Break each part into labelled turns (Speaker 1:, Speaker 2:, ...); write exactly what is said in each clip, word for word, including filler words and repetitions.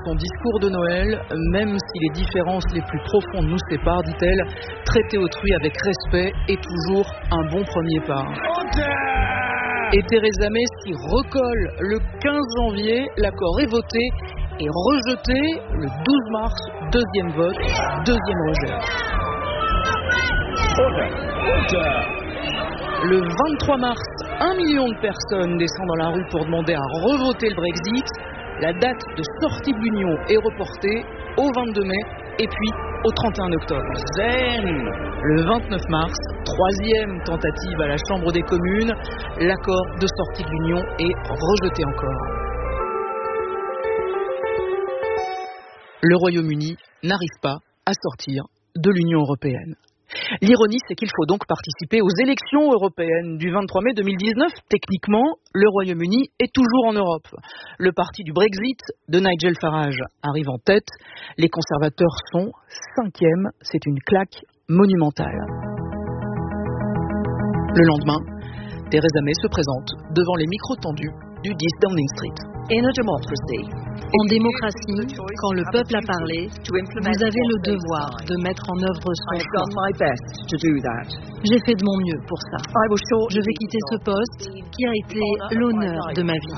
Speaker 1: son discours de Noël, même si les différences les plus profondes nous séparent, dit-elle, traiter autrui avec respect est toujours un bon premier pas. Et Theresa May s'y recolle. Le quinze janvier, l'accord est voté et rejeté. Le douze mars, deuxième vote, deuxième rejet. Le vingt-trois mars, un million de personnes descendent dans la rue pour demander à revoter le Brexit. La date de sortie de l'Union est reportée au vingt-deux mai et puis au trente et un octobre. Zen. Le vingt-neuf mars, troisième tentative à la Chambre des communes. L'accord de sortie de l'Union est rejeté encore. Le Royaume-Uni n'arrive pas à sortir de l'Union européenne. L'ironie, c'est qu'il faut donc participer aux élections européennes du vingt-trois mai deux mille dix-neuf. Techniquement, le Royaume-Uni est toujours en Europe. Le parti du Brexit de Nigel Farage arrive en tête. Les conservateurs sont cinquièmes. C'est une claque monumentale. Le lendemain, Theresa May se présente devant les micros tendus du dix Downing Street.
Speaker 2: In a democracy. En démocratie, quand le peuple a parlé, vous avez le devoir de mettre en œuvre son plan. J'ai fait de mon mieux pour ça. Je vais quitter ce poste qui a été l'honneur de ma vie.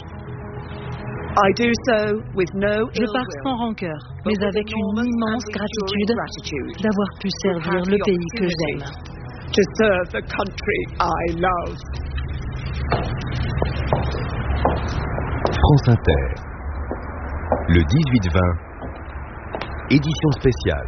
Speaker 2: Je pars sans rancœur, mais avec une immense gratitude d'avoir pu servir le pays que j'aime.
Speaker 3: France Inter, le dix-huit vingt, édition spéciale.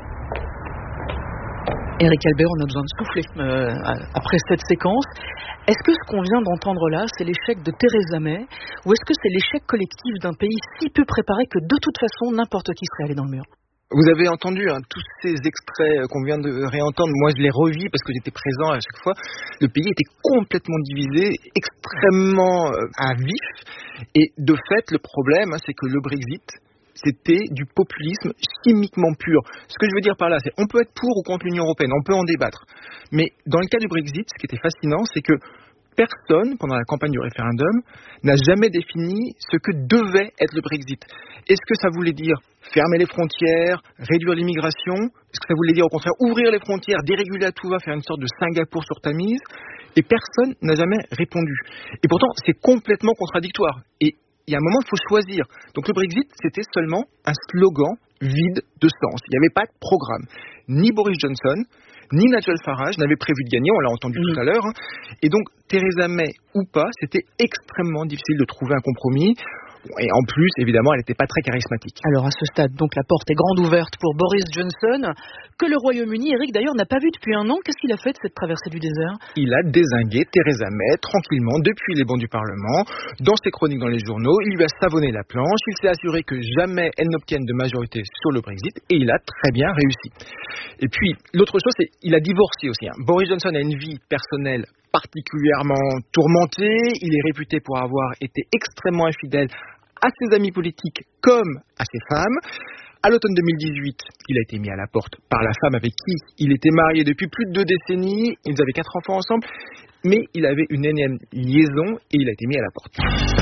Speaker 1: Éric Albert, on a besoin de souffler euh, après cette séquence. Est-ce que ce qu'on vient d'entendre là, c'est l'échec de Theresa May, ou est-ce que c'est l'échec collectif d'un pays si peu préparé que de toute façon, n'importe qui serait allé dans le mur ?
Speaker 4: Vous avez entendu hein, tous ces extraits qu'on vient de réentendre. Moi, je les revis parce que j'étais présent à chaque fois. Le pays était complètement divisé, extrêmement euh, à vif. Et de fait, le problème, hein, c'est que le Brexit, c'était du populisme chimiquement pur. Ce que je veux dire par là, c'est on peut être pour ou contre l'Union européenne, on peut en débattre. Mais dans le cas du Brexit, ce qui était fascinant, c'est que personne, pendant la campagne du référendum, n'a jamais défini ce que devait être le Brexit. Est-ce que ça voulait dire fermer les frontières, réduire l'immigration ? Est-ce que ça voulait dire au contraire ouvrir les frontières, déréguler à tout va, faire une sorte de Singapour sur Tamise ? Et personne n'a jamais répondu. Et pourtant, c'est complètement contradictoire. Et il y a un moment, il faut choisir. Donc le Brexit, c'était seulement un slogan vide de sens. Il n'y avait pas de programme. Ni Boris Johnson, ni Nigel Farage n'avaient prévu de gagner, on l'a entendu mmh. tout à l'heure. Hein. Et donc, Theresa May ou pas, c'était extrêmement difficile de trouver un compromis. Et en plus, évidemment, elle n'était pas très charismatique.
Speaker 1: Alors à ce stade, donc la porte est grande ouverte pour Boris Johnson, que le Royaume-Uni, Eric d'ailleurs, n'a pas vu depuis un an. Qu'est-ce qu'il a fait de cette traversée du désert ?
Speaker 4: Il a dézingué Theresa May tranquillement depuis les bancs du Parlement, dans ses chroniques dans les journaux. Il lui a savonné la planche, il s'est assuré que jamais elle n'obtienne de majorité sur le Brexit, et il a très bien réussi. Et puis, l'autre chose, c'est qu'il a divorcé aussi. Hein. Boris Johnson a une vie personnelle particulièrement tourmenté, il est réputé pour avoir été extrêmement infidèle à ses amis politiques comme à ses femmes. À l'automne deux mille dix-huit, il a été mis à la porte par la femme avec qui il était marié depuis plus de deux décennies, ils avaient quatre enfants ensemble, mais il avait une énième liaison et il a été mis à la porte.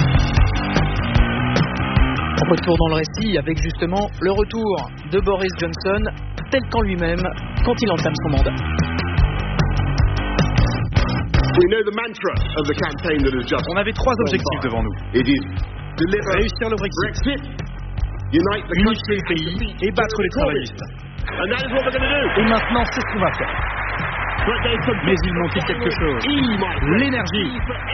Speaker 1: Retour dans le récit avec justement le retour de Boris Johnson, tel qu'en lui-même quand il entame son mandat.
Speaker 5: On avait trois objectifs devant nous. Réussir le Brexit, unifier le pays et battre les travaillistes. Et maintenant, c'est ce qu'on va faire. Mais il manquait quelque chose. L'énergie.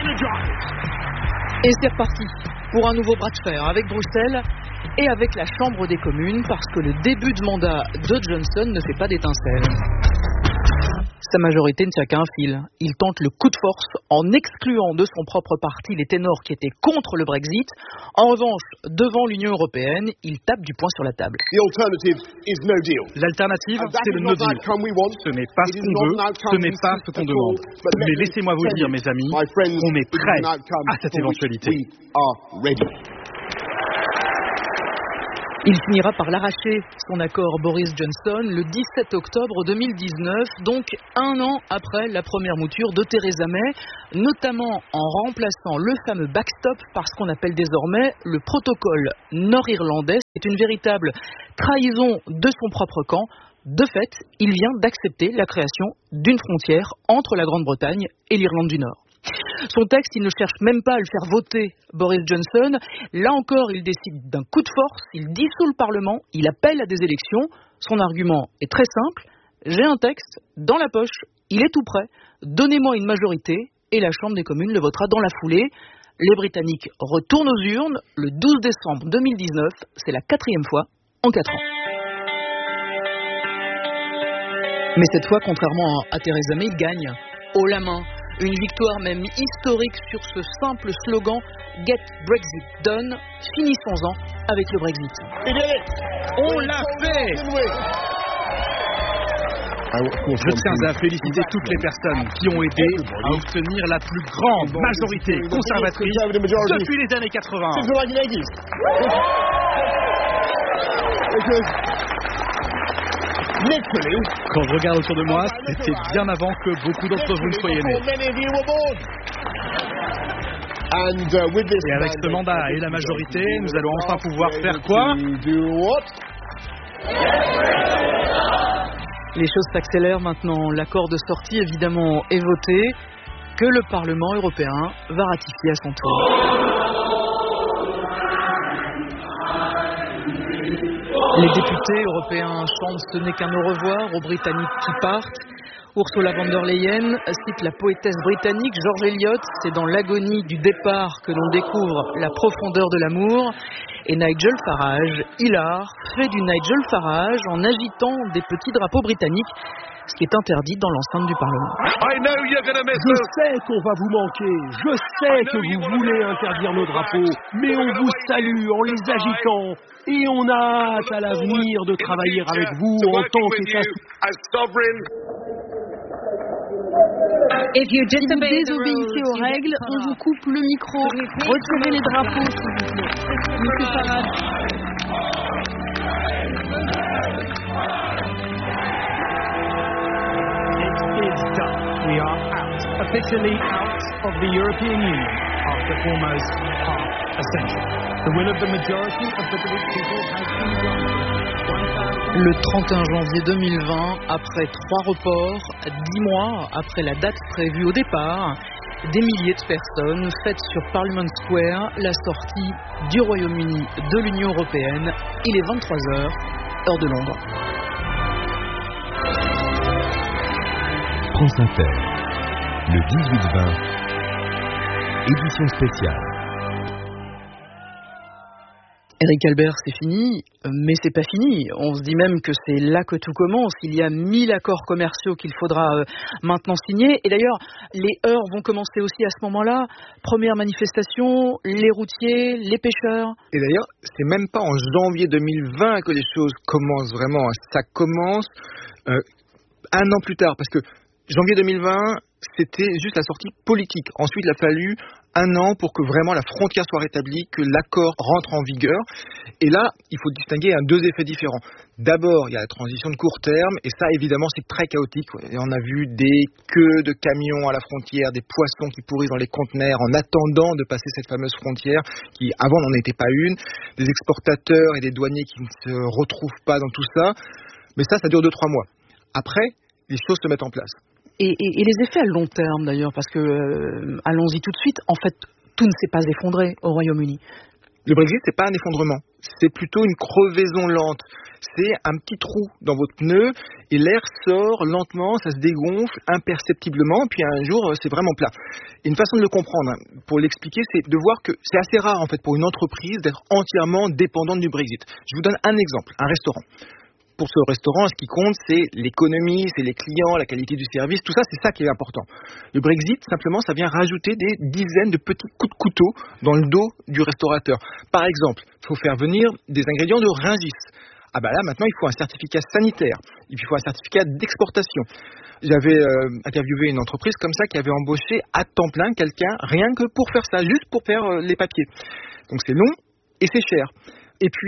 Speaker 1: Et c'est reparti pour un nouveau bras de fer avec Bruxelles et avec la Chambre des communes, parce que le début de mandat de Johnson ne fait pas d'étincelles. Sa majorité ne tient qu'à un fil. Il tente le coup de force en excluant de son propre parti les ténors qui étaient contre le Brexit. En revanche, devant l'Union européenne, il tape du poing sur la table.
Speaker 5: L'alternative, c'est le no deal. Ce n'est pas ce qu'on veut, ce n'est pas ce qu'on demande. Mais laissez-moi vous dire, mes amis, on est prêts à cette éventualité.
Speaker 1: Il finira par l'arracher, son accord Boris Johnson, le dix-sept octobre deux mille dix-neuf, donc un an après la première mouture de Theresa May, notamment en remplaçant le fameux backstop par ce qu'on appelle désormais le protocole nord-irlandais. C'est une véritable trahison de son propre camp. De fait, il vient d'accepter la création d'une frontière entre la Grande-Bretagne et l'Irlande du Nord. Son texte, il ne cherche même pas à le faire voter, Boris Johnson. Là encore, il décide d'un coup de force, il dissout le Parlement, il appelle à des élections. Son argument est très simple. J'ai un texte dans la poche, il est tout prêt. Donnez-moi une majorité et la Chambre des communes le votera dans la foulée. Les Britanniques retournent aux urnes le douze décembre deux mille dix-neuf. C'est la quatrième fois en quatre ans. Mais cette fois, contrairement à Theresa May, il gagne haut la main. Une victoire même historique sur ce simple slogan « Get Brexit Done ». Finissons-en avec le Brexit.
Speaker 5: On l'a fait! Je tiens à féliciter toutes les personnes qui ont aidé à obtenir la plus grande majorité conservatrice depuis les années quatre-vingts. Quand je regarde autour de moi, c'était bien avant que beaucoup d'entre vous ne soyez nés. Et avec ce mandat et la majorité, nous allons enfin pouvoir faire quoi?
Speaker 1: Les choses s'accélèrent maintenant. L'accord de sortie, évidemment, est voté, que le Parlement européen va ratifier à son tour. Les députés européens chantent « Ce n'est qu'un au revoir » aux Britanniques qui partent. Ursula von der Leyen cite la poétesse britannique George Eliot. C'est dans l'agonie du départ que l'on découvre la profondeur de l'amour. Et Nigel Farage, hilar, fait du Nigel Farage en agitant des petits drapeaux britanniques, ce qui est interdit dans l'enceinte du Parlement.
Speaker 6: Je sais qu'on va vous manquer, je sais que vous voulez interdire nos drapeaux, mais on vous salue en les agitant et on a hâte à l'avenir de travailler avec vous en tant qu'État.
Speaker 2: Si vous désobéissez aux règles, on vous coupe le micro. Retirez les drapeaux, s'il vous plaît. Monsieur Farage.
Speaker 6: It is done. We are out, officially out of the European Union after almost half a century. The will of the majority of the British people has been granted.
Speaker 1: Le trente et un janvier deux mille vingt, après trois reports, dix mois après la date prévue au départ, des milliers de personnes fêtent sur Parliament Square la sortie du Royaume-Uni de l'Union européenne. Il est vingt-trois heures, heure de Londres.
Speaker 3: France Inter, le dix-huit vingt, édition spéciale.
Speaker 1: Eric Albert, c'est fini, mais c'est pas fini. On se dit même que c'est là que tout commence. Il y a mille accords commerciaux qu'il faudra euh, maintenant signer. Et d'ailleurs, les heurts vont commencer aussi à ce moment-là. Première manifestation, les routiers, les pêcheurs.
Speaker 4: Et d'ailleurs, c'est même pas en janvier deux mille vingt que les choses commencent vraiment. Ça commence euh, un an plus tard, parce que janvier deux mille vingt, c'était juste la sortie politique. Ensuite, il a fallu un an pour que vraiment la frontière soit rétablie, que l'accord rentre en vigueur. Et là, il faut distinguer un, deux effets différents. D'abord, il y a la transition de court terme, et ça, évidemment, c'est très chaotique. Et on a vu des queues de camions à la frontière, des poissons qui pourrissent dans les conteneurs en attendant de passer cette fameuse frontière, qui avant n'en était pas une, des exportateurs et des douaniers qui ne se retrouvent pas dans tout ça. Mais ça, ça dure deux, trois mois. Après, les choses se mettent en place.
Speaker 1: Et, et, et les effets à long terme d'ailleurs, parce que, euh, allons-y tout de suite, en fait, tout ne s'est pas effondré au Royaume-Uni.
Speaker 4: Le Brexit, c'est pas un effondrement, c'est plutôt une crevaison lente. C'est un petit trou dans votre pneu et l'air sort lentement, ça se dégonfle imperceptiblement, puis un jour, c'est vraiment plat. Et une façon de le comprendre, hein, pour l'expliquer, c'est de voir que c'est assez rare en fait pour une entreprise d'être entièrement dépendante du Brexit. Je vous donne un exemple, un restaurant. Pour ce restaurant, ce qui compte, c'est l'économie, c'est les clients, la qualité du service, tout ça, c'est ça qui est important. Le Brexit, simplement, ça vient rajouter des dizaines de petits coups de couteau dans le dos du restaurateur. Par exemple, il faut faire venir des ingrédients de Rungis. Ah bah là, maintenant, il faut un certificat sanitaire, il faut un certificat d'exportation. J'avais euh, interviewé une entreprise comme ça qui avait embauché à temps plein quelqu'un, rien que pour faire ça, juste pour faire euh, les papiers. Donc c'est long et c'est cher. Et puis,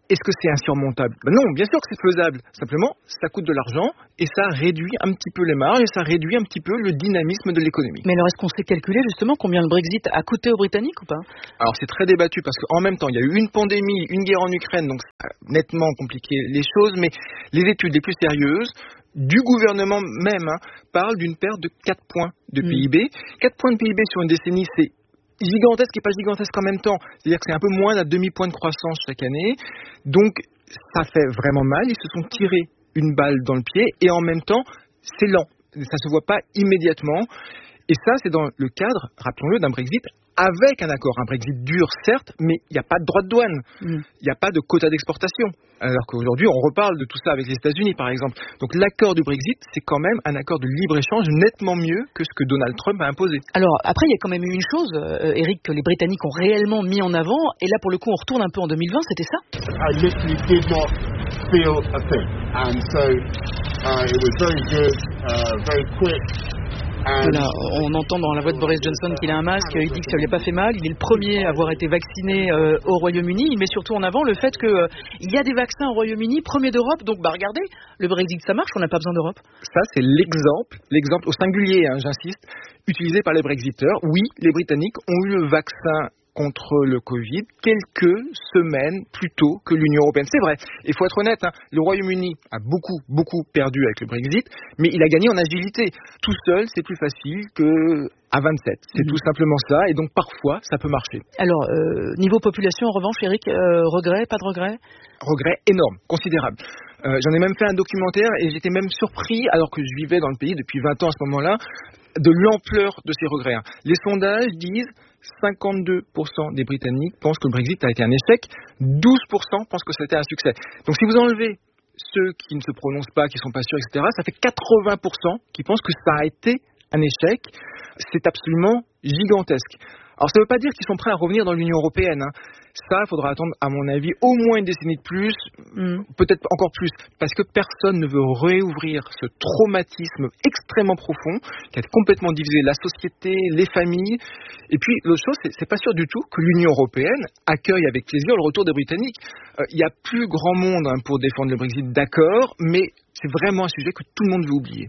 Speaker 4: Est-ce que c'est insurmontable? Ben non, bien sûr que c'est faisable. Simplement, ça coûte de l'argent et ça réduit un petit peu les marges et ça réduit un petit peu le dynamisme de l'économie.
Speaker 1: Mais alors, est-ce qu'on sait calculer justement combien le Brexit a coûté aux Britanniques ou pas?
Speaker 4: Alors, c'est très débattu parce qu'en même temps, il y a eu une pandémie, une guerre en Ukraine, donc ça a nettement compliqué les choses, mais les études les plus sérieuses du gouvernement même hein, parlent d'une perte de quatre points de P I B. Mmh. quatre points de P I B sur une décennie, c'est gigantesque et pas gigantesque en même temps. C'est-à-dire que c'est un peu moins d'un demi-point de croissance chaque année. Donc, ça fait vraiment mal. Ils se sont tirés une balle dans le pied et en même temps, c'est lent. Ça se voit pas immédiatement. Et ça, c'est dans le cadre, rappelons-le, d'un Brexit avec un accord. Un Brexit dur, certes, mais il n'y a pas de droit de douane. Il n'y a pas de quota d'exportation. Alors qu'aujourd'hui, on reparle de tout ça avec les États-Unis, par exemple. Donc l'accord du Brexit, c'est quand même un accord de libre-échange nettement mieux que ce que Donald Trump a imposé.
Speaker 1: Alors, après, il y a quand même eu une chose, euh, Eric, que les Britanniques ont réellement mis en avant. Et là, pour le coup, on retourne un peu en deux mille vingt, c'était ça? I literally did not feel a thing. And so, uh, it was very good, uh, very quick. Voilà, on entend dans la voix de Boris Johnson qu'il a un masque, il dit que ça lui a pas fait mal, il est le premier à avoir été vacciné euh, au Royaume-Uni, il met surtout en avant le fait qu'il euh, y a des vaccins au Royaume-Uni, premier d'Europe, donc bah regardez, le Brexit ça marche, on n'a pas besoin d'Europe.
Speaker 4: Ça c'est l'exemple, l'exemple au singulier, hein, j'insiste, utilisé par les Brexiteurs. Oui, les Britanniques ont eu le vaccin contre le Covid quelques semaines plus tôt que l'Union européenne. C'est vrai, il faut être honnête, hein, le Royaume-Uni a beaucoup, beaucoup perdu avec le Brexit, mais il a gagné en agilité. Tout seul, c'est plus facile qu'à vingt-sept. C'est mmh. tout simplement ça, et donc parfois, ça peut marcher.
Speaker 1: Alors, euh, niveau population, en revanche, Eric, euh, regret, pas de regret?
Speaker 4: Regret énorme, considérable. Euh, j'en ai même fait un documentaire et j'étais même surpris, alors que je vivais dans le pays depuis vingt ans à ce moment-là, de l'ampleur de ces regrets. Les sondages disent cinquante-deux pour cent des Britanniques pensent que le Brexit a été un échec, douze pour cent pensent que c'était un succès. Donc si vous enlevez ceux qui ne se prononcent pas, qui ne sont pas sûrs, et cetera, ça fait quatre-vingts pour cent qui pensent que ça a été un échec. C'est absolument gigantesque. Alors ça ne veut pas dire qu'ils sont prêts à revenir dans l'Union européenne. Hein. Ça, il faudra attendre, à mon avis, au moins une décennie de plus, mmh. peut-être encore plus, parce que personne ne veut réouvrir ce traumatisme extrêmement profond qui a complètement divisé la société, les familles. Et puis, l'autre chose, c'est, c'est pas sûr du tout que l'Union européenne accueille avec plaisir le retour des Britanniques. Euh, il y a plus grand monde hein, pour défendre le Brexit, d'accord, mais c'est vraiment un sujet que tout le monde veut oublier.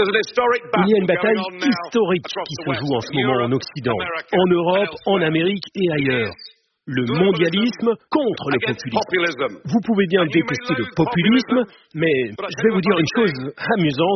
Speaker 6: Il y a une bataille historique qui se joue en ce moment en Occident, en Europe, en Amérique et ailleurs. Le mondialisme contre le populisme. Vous pouvez bien détester le populisme, mais je vais vous dire une chose amusante,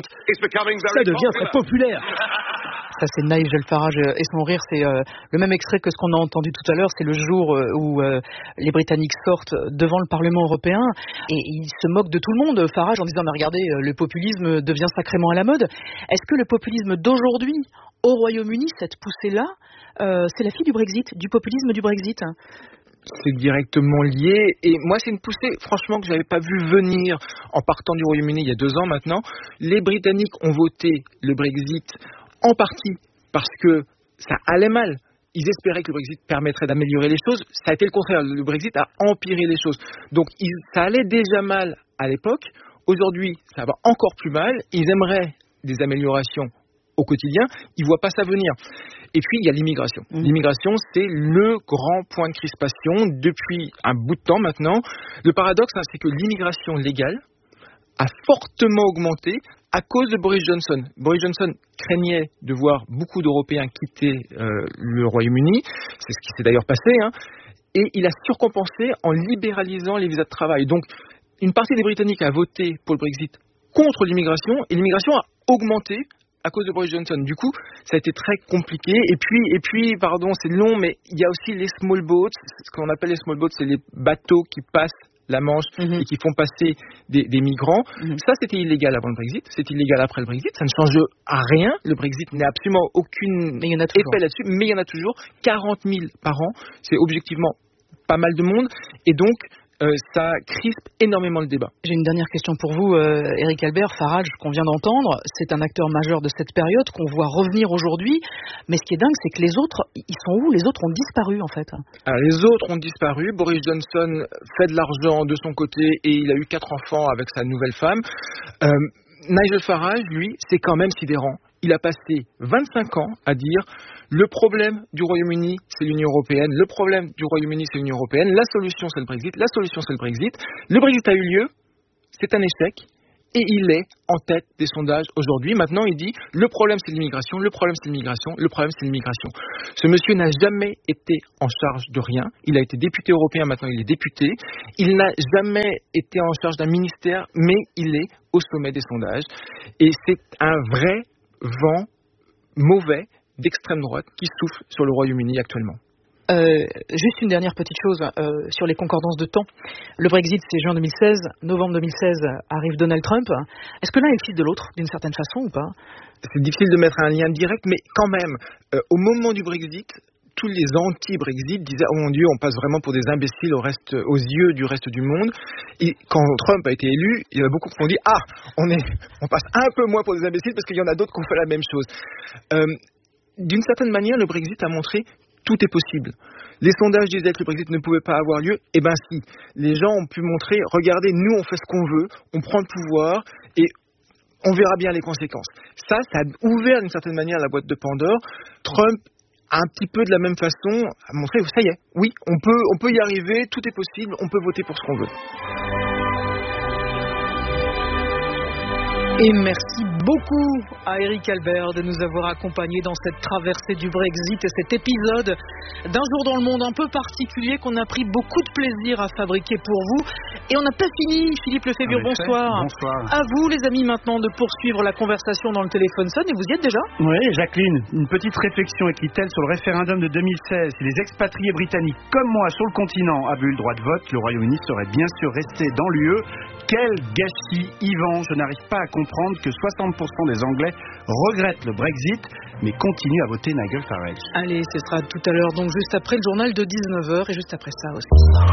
Speaker 6: ça devient très populaire.
Speaker 1: Ça, c'est Nigel Farage et son rire, c'est euh, le même extrait que ce qu'on a entendu tout à l'heure. C'est le jour euh, où euh, les Britanniques sortent devant le Parlement européen et il se moque de tout le monde, Farage, en disant mais regardez, le populisme devient sacrément à la mode. Est-ce que le populisme d'aujourd'hui au Royaume-Uni, cette poussée-là, euh, c'est la fille du Brexit, du populisme du Brexit?
Speaker 4: C'est directement lié et moi c'est une poussée franchement que je n'avais pas vu venir en partant du Royaume-Uni il y a deux ans maintenant. Les Britanniques ont voté le Brexit en partie parce que ça allait mal. Ils espéraient que le Brexit permettrait d'améliorer les choses. Ça a été le contraire. Le Brexit a empiré les choses. Donc ils, ça allait déjà mal à l'époque. Aujourd'hui, ça va encore plus mal. Ils aimeraient des améliorations au quotidien. Ils ne voient pas ça venir. Et puis, il y a l'immigration. Mmh. L'immigration, c'est le grand point de crispation depuis un bout de temps maintenant. Le paradoxe, hein, c'est que l'immigration légale a fortement augmenté à cause de Boris Johnson. Boris Johnson craignait de voir beaucoup d'Européens quitter euh, le Royaume-Uni. C'est ce qui s'est d'ailleurs passé. Hein. Et il a surcompensé en libéralisant les visas de travail. Donc, une partie des Britanniques a voté pour le Brexit contre l'immigration. Et l'immigration a augmenté à cause de Boris Johnson. Du coup, ça a été très compliqué. Et puis, et puis, pardon, c'est long, mais il y a aussi les small boats. Ce qu'on appelle les small boats, c'est les bateaux qui passent la Manche mmh. et qui font passer des, des migrants. Mmh. Ça, c'était illégal avant le Brexit. C'est illégal après le Brexit. Ça ne change à rien. Le Brexit n'a absolument aucun effet là-dessus. Mais il y en a toujours. quarante mille par an. C'est objectivement pas mal de monde. Et donc, Euh, ça crispe énormément le débat.
Speaker 1: J'ai une dernière question pour vous, euh, Eric Albert. Farage, qu'on vient d'entendre, c'est un acteur majeur de cette période qu'on voit revenir aujourd'hui. Mais ce qui est dingue, c'est que les autres, ils sont où? Les autres ont disparu, en fait.
Speaker 4: Alors, les autres ont disparu. Boris Johnson fait de l'argent de son côté et il a eu quatre enfants avec sa nouvelle femme. Euh, Nigel Farage, lui, c'est quand même sidérant. il a passé vingt-cinq ans à dire le problème du Royaume-Uni, c'est l'Union européenne, le problème du Royaume-Uni, c'est l'Union européenne, la solution, c'est le Brexit, la solution, c'est le Brexit. Le Brexit a eu lieu, c'est un échec, et il est en tête des sondages aujourd'hui. Maintenant, il dit le problème, c'est l'immigration, le problème, c'est l'immigration, le problème, c'est l'immigration. Ce monsieur n'a jamais été en charge de rien. Il a été député européen, maintenant il est député. Il n'a jamais été en charge d'un ministère, mais il est au sommet des sondages. Et c'est un vrai vent mauvais d'extrême droite qui souffle sur le Royaume-Uni actuellement.
Speaker 1: Euh, juste une dernière petite chose euh, sur les concordances de temps. Le Brexit, c'est juin deux mille seize, novembre deux mille seize arrive Donald Trump. Est-ce que l'un est le fils de l'autre, d'une certaine façon, ou pas?
Speaker 4: C'est difficile de mettre un lien direct, mais quand même, euh, au moment du Brexit, tous les anti-Brexit disaient « Oh mon Dieu, on passe vraiment pour des imbéciles au reste, aux yeux du reste du monde ». Et quand Trump a été élu, il y a beaucoup qui ont dit « Ah, on, est, on passe un peu moins pour des imbéciles parce qu'il y en a d'autres qui ont fait la même chose euh, ». D'une certaine manière, le Brexit a montré tout est possible. Les sondages disaient que le Brexit ne pouvait pas avoir lieu. Eh bien si, les gens ont pu montrer, regardez, nous on fait ce qu'on veut, on prend le pouvoir et on verra bien les conséquences. Ça, ça a ouvert d'une certaine manière la boîte de Pandore. Trump a un petit peu de la même façon a montré, ça y est, oui, on peut, on peut y arriver, tout est possible, on peut voter pour ce qu'on veut.
Speaker 1: Et merci beaucoup à Eric Albert de nous avoir accompagnés dans cette traversée du Brexit et cet épisode d'un jour dans le monde un peu particulier qu'on a pris beaucoup de plaisir à fabriquer pour vous. Et on n'a pas fini, Philippe Lefébure, bonsoir.
Speaker 7: Bonsoir.
Speaker 1: À vous les amis maintenant de poursuivre la conversation dans le téléphone sonne, et vous y êtes déjà?
Speaker 7: Oui, Jacqueline, une petite réflexion écrit-elle sur le référendum de deux mille seize. Si les expatriés britanniques comme moi sur le continent avaient eu le droit de vote, le Royaume-Uni serait bien sûr resté dans l'U E. Quel gâchis, Yvan, je n'arrive pas à comprendre que soixante pour cent des Anglais regrettent le Brexit, mais continuent à voter Nigel Farage.
Speaker 1: Allez, ce sera tout à l'heure, donc juste après le journal de dix-neuf heures et juste après ça aussi.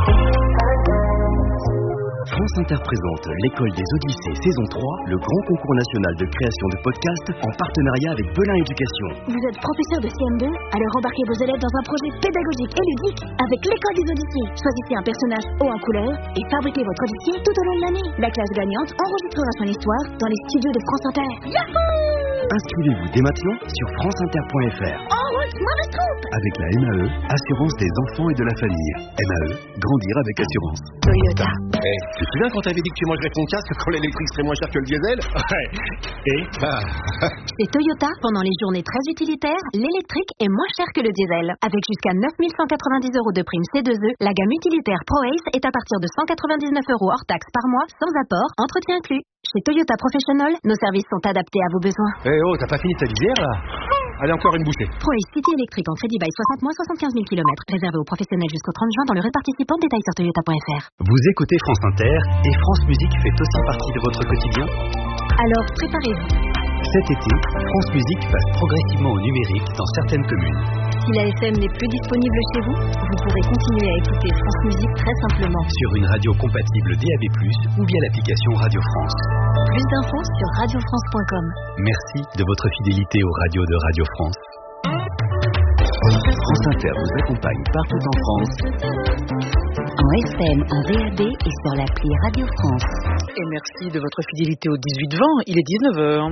Speaker 3: France Inter présente l'École des Odyssées saison trois, le grand concours national de création de podcasts en partenariat avec Belin Éducation.
Speaker 8: Vous êtes professeur de C M deux, alors embarquez vos élèves dans un projet pédagogique et ludique avec l'École des Odyssées. Choisissez un personnage haut en couleur et fabriquez votre odyssée tout au long de l'année. La classe gagnante enregistrera son histoire dans les studios de France Inter. Yahoo!
Speaker 3: Inscrivez-vous dès maintenant sur franceinter point f r.
Speaker 8: En route, mauvaise trompe!
Speaker 3: Avec la M A E, Assurance des enfants et de la famille. M A E, grandir avec assurance.
Speaker 8: Toyota.
Speaker 5: Hey, tu te souviens quand t'avais dit que tu mangerais ton casque quand l'électrique serait moins cher que le diesel? Ouais. Et bah...
Speaker 8: Chez Toyota, pendant les journées très utilitaires, l'électrique est moins cher que le diesel. Avec jusqu'à neuf mille cent quatre-vingt-dix euros de prime C deux E, la gamme utilitaire ProAce est à partir de cent quatre-vingt-dix-neuf euros hors taxe par mois, sans apport, entretien inclus. Chez Toyota Professional, nos services sont adaptés à vos besoins.
Speaker 5: Eh hey, oh, t'as pas fini ta visière là? Allez, encore une bouchée.
Speaker 8: ProAce City électrique en crédit by soixante mois, soixante-quinze mille kilomètres. Réservé aux professionnels jusqu'au trente juin dans le réseau participant. Détails sur toyota point f r.
Speaker 3: Vous écoutez France Inter et France Musique fait aussi partie de votre quotidien?
Speaker 8: Alors, préparez-vous.
Speaker 3: Cet été, France Musique passe progressivement au numérique dans certaines communes.
Speaker 8: Si la F M n'est plus disponible chez vous, vous pourrez continuer à écouter France Musique très simplement.
Speaker 3: Sur une radio compatible D A B plus, ou via l'application Radio France.
Speaker 8: Plus d'infos sur radio france point com.
Speaker 3: Merci de votre fidélité aux radios de Radio France. France Inter vous accompagne partout en France.
Speaker 8: En F M, en D A B et sur l'appli Radio France.
Speaker 1: Et merci de votre fidélité au dix-huit vingt, il est dix-neuf heures.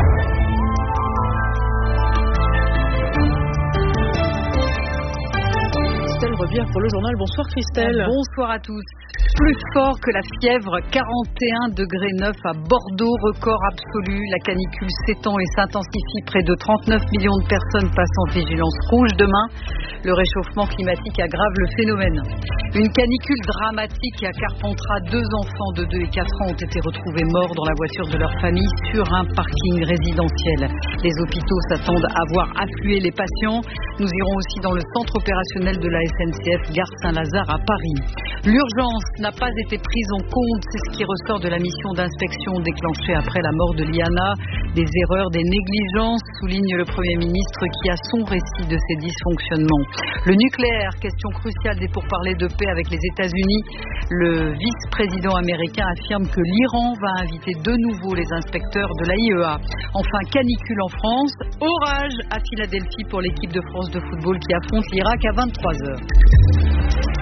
Speaker 1: Christelle revient pour le journal. Bonsoir Christelle.
Speaker 2: Bonsoir à tous. Plus fort que la fièvre, quarante et un degrés neuf à Bordeaux, record absolu. La canicule s'étend et s'intensifie. Près de trente-neuf millions de personnes passent en vigilance rouge demain. Le réchauffement climatique aggrave le phénomène. Une canicule dramatique à Carpentras. Deux enfants de deux et quatre ans ont été retrouvés morts dans la voiture de leur famille sur un parking résidentiel. Les hôpitaux s'attendent à voir affluer les patients. Nous irons aussi dans le centre opérationnel de la S N C F, gare Saint-Lazare à Paris. L'urgence n'a pas été prise en compte, c'est ce qui ressort de la mission d'inspection déclenchée après la mort de Liana. Des erreurs, des négligences, souligne le Premier ministre qui a son récit de ces dysfonctionnements. Le nucléaire, question cruciale des pourparlers de paix avec les États-Unis. Le vice-président américain affirme que l'Iran va inviter de nouveau les inspecteurs de l'A I E A. Enfin, canicule en France, orage à Philadelphie pour l'équipe de France de football qui affronte l'Irak à vingt-trois heures.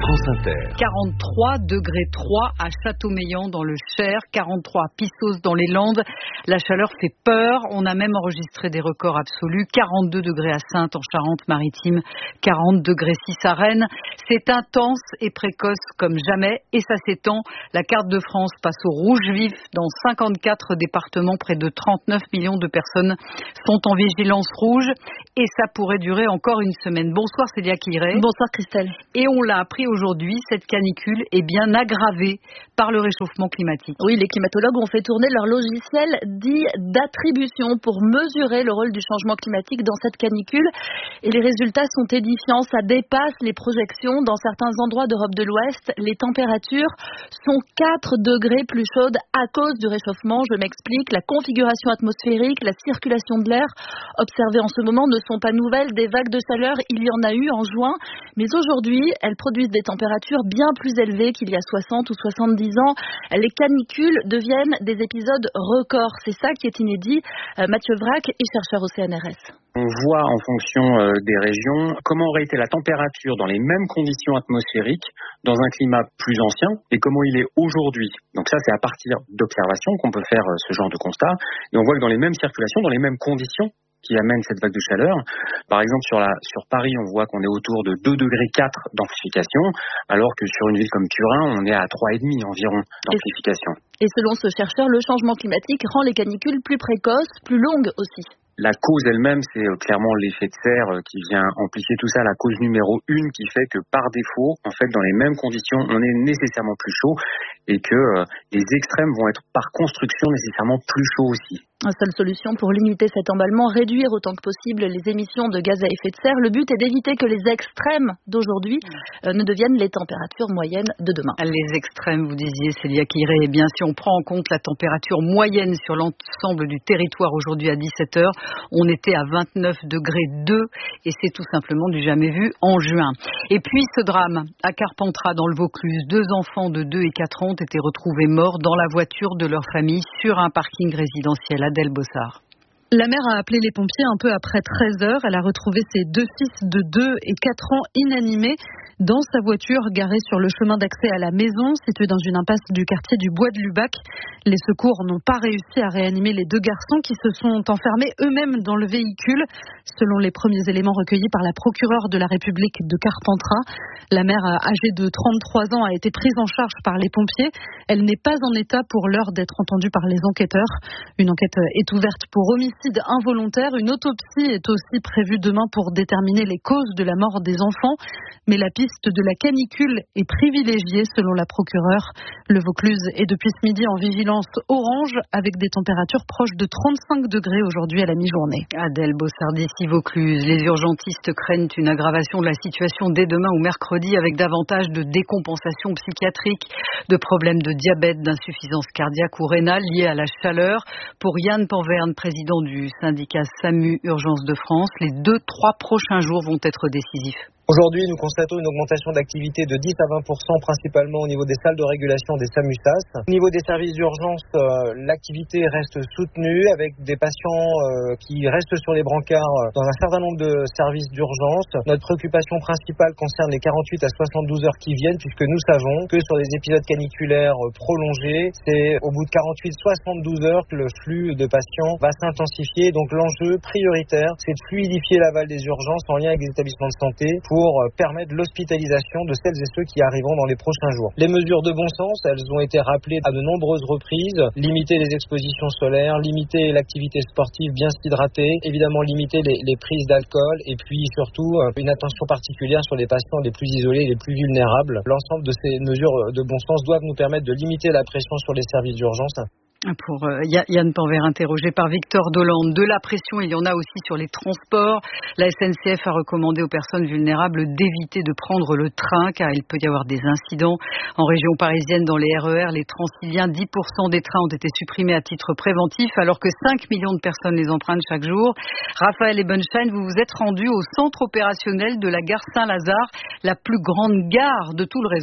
Speaker 3: France Inter.
Speaker 1: quarante-trois degrés trois à Châteaumeillan dans le Cher, quarante-trois à Pissos dans les Landes. La chaleur fait peur. On a même enregistré des records absolus. quarante-deux degrés à Saintes en Charente-Maritime, quarante degrés six à Rennes. C'est intense et précoce comme jamais et ça s'étend. La carte de France passe au rouge vif dans cinquante-quatre départements. Près de trente-neuf millions de personnes sont en vigilance rouge et ça pourrait durer encore une semaine. Bonsoir Célia Quiré.
Speaker 9: Bonsoir Christelle.
Speaker 1: Et on l'a appris aujourd'hui, cette canicule est bien aggravée par le réchauffement climatique.
Speaker 9: Oui, les climatologues ont fait tourner leur logiciel dit d'attribution pour mesurer le rôle du changement climatique dans cette canicule. Et les résultats sont édifiants, ça dépasse les projections. Dans certains endroits d'Europe de l'Ouest, les températures sont quatre degrés plus chaudes à cause du réchauffement. Je m'explique, la configuration atmosphérique, la circulation de l'air observées en ce moment ne sont pas nouvelles. Des vagues de chaleur, il y en a eu en juin. Mais aujourd'hui, elles produisent des températures bien plus élevées qu'il y a soixante ou soixante-dix ans. Les canicules deviennent des épisodes records. C'est ça qui est inédit. Euh, Mathieu Vrac est chercheur au C N R S.
Speaker 10: On voit en fonction euh, des régions comment aurait été la température dans les mêmes conditions atmosphériques dans un climat plus ancien et comment il est aujourd'hui. Donc ça, c'est à partir d'observations qu'on peut faire euh, ce genre de constat. Et on voit que dans les mêmes circulations, dans les mêmes conditions qui amènent cette vague de chaleur, par exemple sur, la, sur Paris, on voit qu'on est autour de deux degrés quatre d'amplification, alors que sur une ville comme Turin, on est à trois virgule cinq environ d'amplification.
Speaker 9: Et selon ce chercheur, le changement climatique rend les canicules plus précoces, plus longues aussi.
Speaker 10: La cause elle-même, c'est clairement l'effet de serre qui vient amplifier tout ça. La cause numéro une qui fait que par défaut, en fait, dans les mêmes conditions, on est nécessairement plus chaud et que euh, les extrêmes vont être par construction nécessairement plus chauds aussi.
Speaker 9: La seule solution pour limiter cet emballement, réduire autant que possible les émissions de gaz à effet de serre. Le but est d'éviter que les extrêmes d'aujourd'hui euh, ne deviennent les températures moyennes de demain.
Speaker 1: Les extrêmes, vous disiez, Célia Quiré. Eh bien, si on prend en compte la température moyenne sur l'ensemble du territoire aujourd'hui à dix-sept heures, on était à vingt-neuf degrés deux et c'est tout simplement du jamais vu en juin. Et puis ce drame à Carpentras dans le Vaucluse, deux enfants de deux et quatre ans ont été retrouvés morts dans la voiture de leur famille sur un parking résidentiel. Adèle Bossard.
Speaker 2: La mère a appelé les pompiers un peu après treize heures. Elle a retrouvé ses deux fils de deux et quatre ans inanimés dans sa voiture garée sur le chemin d'accès à la maison, située dans une impasse du quartier du Bois de Lubac. Les secours n'ont pas réussi à réanimer les deux garçons qui se sont enfermés eux-mêmes dans le véhicule. Selon les premiers éléments recueillis par la procureure de la République de Carpentras, la mère âgée de trente-trois ans a été prise en charge par les pompiers. Elle n'est pas en état pour l'heure d'être entendue par les enquêteurs. Une enquête est ouverte pour homicide involontaire. Une autopsie est aussi prévue demain pour déterminer les causes de la mort des enfants. Mais la piste de la canicule est privilégiée selon la procureure. Le Vaucluse est depuis ce midi en vigilance orange avec des températures proches de trente-cinq degrés aujourd'hui à la mi-journée.
Speaker 1: Adèle Bossard d'ici Vaucluse. Les urgentistes craignent une aggravation de la situation dès demain ou mercredi avec davantage de décompensation psychiatrique, de problèmes de diabète, d'insuffisance cardiaque ou rénale liés à la chaleur. Pour Yann Panverne, président du syndicat SAMU Urgence de France, les deux, trois prochains jours vont être décisifs.
Speaker 11: Aujourd'hui, nous constatons une augmentation d'activité de dix à vingt pour cent, principalement au niveau des salles de régulation des SAMU-S A S. Au niveau des services d'urgence, euh, l'activité reste soutenue avec des patients euh, qui restent sur les brancards dans un certain nombre de services d'urgence. Notre préoccupation principale concerne les quarante-huit à soixante-douze heures qui viennent, puisque nous savons que sur les épisodes caniculaires prolongés, c'est au bout de quarante-huit à soixante-douze heures que le flux de patients va s'intensifier. Donc l'enjeu prioritaire, c'est de fluidifier l'aval des urgences en lien avec les établissements de santé pour permettre l'hospitalisation de celles et ceux qui arriveront dans les prochains jours. Les mesures de bon sens, elles ont été rappelées à de nombreuses reprises. Limiter les expositions solaires, limiter l'activité sportive, bien s'hydrater, évidemment limiter les, les prises d'alcool et puis surtout une attention particulière sur les patients les plus isolés, les plus vulnérables. L'ensemble de ces mesures de bon sens doivent nous permettre de limiter la pression sur les services d'urgence.
Speaker 1: Pour euh, Yann Panverne, interrogé par Victor Dolande. De la pression, il y en a aussi sur les transports. La S N C F a recommandé aux personnes vulnérables d'éviter de prendre le train car il peut y avoir des incidents. En région parisienne, dans les R E R, les Transiliens, dix pour cent des trains ont été supprimés à titre préventif alors que cinq millions de personnes les empruntent chaque jour. Raphaël Ebenstein, vous vous êtes rendu au centre opérationnel de la gare Saint-Lazare, la plus grande gare de tout le réseau.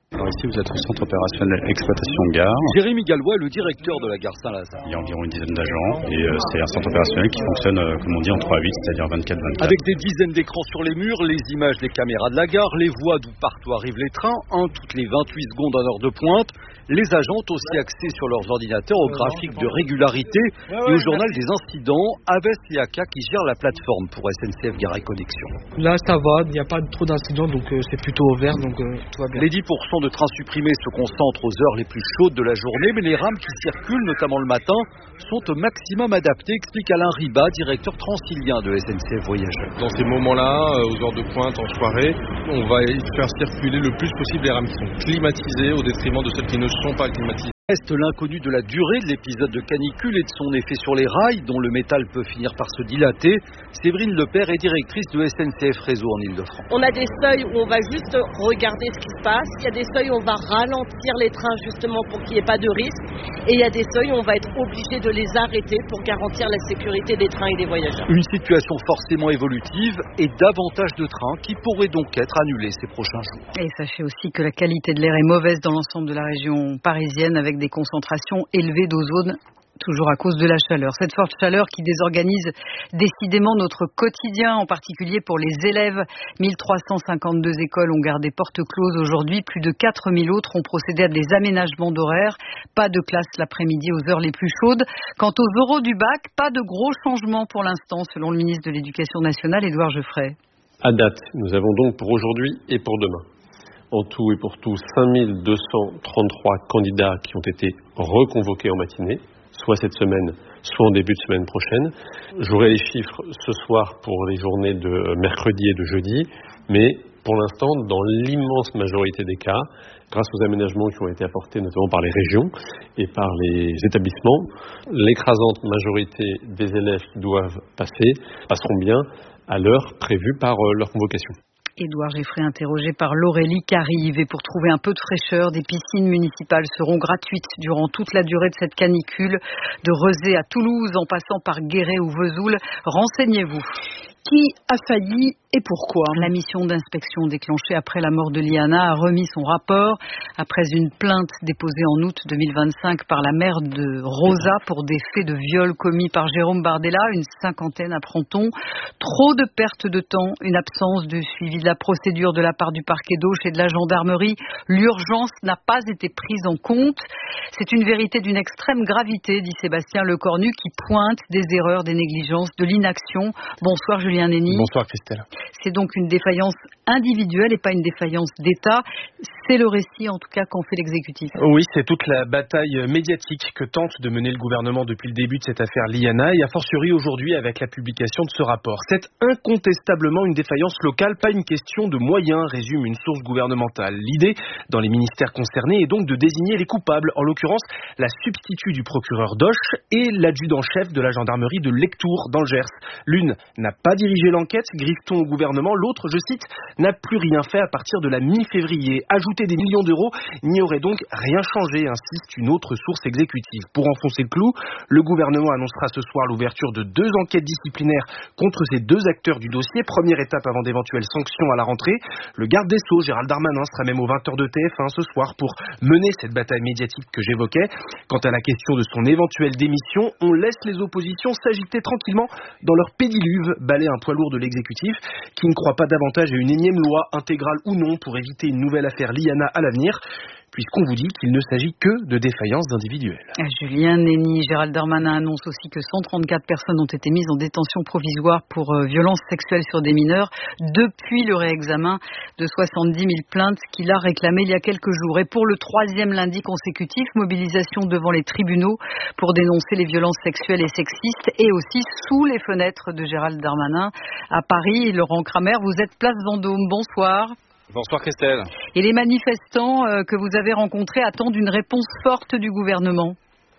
Speaker 12: Alors ici, vous êtes au centre opérationnel exploitation gare.
Speaker 13: Jérémy Gallois est le directeur de la gare Saint-Lazare.
Speaker 12: Il y a environ une dizaine d'agents et euh, c'est un centre opérationnel qui fonctionne, euh, comme on dit, en trois à huit, c'est-à-dire vingt-quatre vingt-quatre.
Speaker 13: Avec des dizaines d'écrans sur les murs, les images des caméras de la gare, les voies d'où partout arrivent les trains, un toutes les vingt-huit secondes en heure de pointe. Les agents ont aussi accès sur leurs ordinateurs au graphique de régularité et au journal des incidents. Aves Liaka qui gère la plateforme pour S N C F Gare et Connexion.
Speaker 14: Là, ça va, il n'y a pas trop d'incidents, donc euh, c'est plutôt ouvert, donc euh, tout va bien.
Speaker 13: Les dix pour cent de trains supprimés se concentrent aux heures les plus chaudes de la journée, mais les rames qui circulent, notamment le matin, sont au maximum adaptées, explique Alain Ribat, directeur transilien de S N C F Voyageurs.
Speaker 15: Dans ces moments-là, aux heures de pointe, en soirée, on va faire circuler le plus possible les rames qui sont climatisées au détriment de celles qui ne sont pas climatisées.
Speaker 13: Reste l'inconnu de la durée de l'épisode de canicule et de son effet sur les rails, dont le métal peut finir par se dilater. Séverine Lepère est directrice de S N C F Réseau en Ile-de-France.
Speaker 16: On a des seuils où on va juste regarder ce qui se passe. Il y a des seuils où on va ralentir les trains justement pour qu'il n'y ait pas de risque. Et il y a des seuils où on va être obligé de les arrêter pour garantir la sécurité des trains et des voyageurs.
Speaker 13: Une situation forcément évolutive et davantage de trains qui pourraient donc être annulés ces prochains jours.
Speaker 17: Et sachez aussi que la qualité de l'air est mauvaise dans l'ensemble de la région parisienne avec des concentrations élevées d'ozone, toujours à cause de la chaleur. Cette forte chaleur qui désorganise décidément notre quotidien, en particulier pour les élèves. mille trois cent cinquante-deux écoles ont gardé portes closes aujourd'hui. Plus de quatre mille autres ont procédé à des aménagements d'horaire. Pas de classe l'après-midi aux heures les plus chaudes. Quant aux oraux du bac, pas de gros changements pour l'instant, selon le ministre de l'Éducation nationale, Édouard Geoffray.
Speaker 18: À date, nous avons donc pour aujourd'hui et pour demain, en tout et pour tout, cinq mille deux cent trente-trois candidats qui ont été reconvoqués en matinée, soit cette semaine, soit en début de semaine prochaine. J'aurai les chiffres ce soir pour les journées de mercredi et de jeudi, mais pour l'instant, dans l'immense majorité des cas, grâce aux aménagements qui ont été apportés notamment par les régions et par les établissements, l'écrasante majorité des élèves qui doivent passer passeront bien à l'heure prévue par leur convocation.
Speaker 17: Édouard Geoffray interrogé par Laurélie Carive. Et pour trouver un peu de fraîcheur, des piscines municipales seront gratuites durant toute la durée de cette canicule. De Rezé à Toulouse, en passant par Guéret ou Vesoul, renseignez-vous. Qui a failli et pourquoi? La mission d'inspection déclenchée après la mort de Liana a remis son rapport après une plainte déposée en août deux mille vingt-cinq par la mère de Rosa pour des faits de viol commis par Jérôme Bardella, une cinquantaine apprend-on. Trop de perte de temps, une absence de suivi de la procédure de la part du parquet d'Auch et de la gendarmerie. L'urgence n'a pas été prise en compte. C'est une vérité d'une extrême gravité, dit Sébastien Lecornu, qui pointe des erreurs, des négligences, de l'inaction. Bonsoir Julien Néni.
Speaker 19: Bonsoir Christelle.
Speaker 17: C'est donc une défaillance individuelle et pas une défaillance d'État. C'est le récit, en tout cas, qu'en fait l'exécutif.
Speaker 19: Oui, c'est toute la bataille médiatique que tente de mener le gouvernement depuis le début de cette affaire Liana et a fortiori aujourd'hui avec la publication de ce rapport. C'est incontestablement une défaillance locale, pas une question de moyens, résume une source gouvernementale. L'idée, dans les ministères concernés, est donc de désigner les coupables, en l'occurrence la substitut du procureur d'Auch et l'adjudant-chef de la gendarmerie de Lectoure dans le Gers. L'une n'a pas dirigé l'enquête, griffe-t-on au gouvernement, l'autre, je cite, n'a plus rien fait à partir de la mi-février. Ajouter des millions d'euros n'y aurait donc rien changé, insiste une autre source exécutive. Pour enfoncer le clou, le gouvernement annoncera ce soir l'ouverture de deux enquêtes disciplinaires contre ces deux acteurs du dossier. Première étape avant d'éventuelles sanctions à la rentrée. Le garde des Sceaux, Gérald Darmanin, sera même aux vingt heures de T F un ce soir pour mener cette bataille médiatique que j'évoquais. Quant à la question de son éventuelle démission, on laisse les oppositions s'agiter tranquillement dans leur pédiluve, balayer un poids lourd de l'exécutif qui ne croit pas davantage à une énième loi, intégrale ou non, pour éviter une nouvelle affaire Liana à l'avenir, puisqu'on vous dit qu'il ne s'agit que de défaillances individuelles.
Speaker 17: Julien Néni, Gérald Darmanin annonce aussi que cent trente-quatre personnes ont été mises en détention provisoire pour euh, violences sexuelles sur des mineurs depuis le réexamen de soixante-dix mille plaintes qu'il a réclamées il y a quelques jours. Et pour le troisième lundi consécutif, mobilisation devant les tribunaux pour dénoncer les violences sexuelles et sexistes et aussi sous les fenêtres de Gérald Darmanin à Paris. Laurent Kramer, vous êtes place Vendôme. Bonsoir.
Speaker 20: Bonsoir Christelle.
Speaker 17: Et les manifestants euh, que vous avez rencontrés attendent une réponse forte du gouvernement.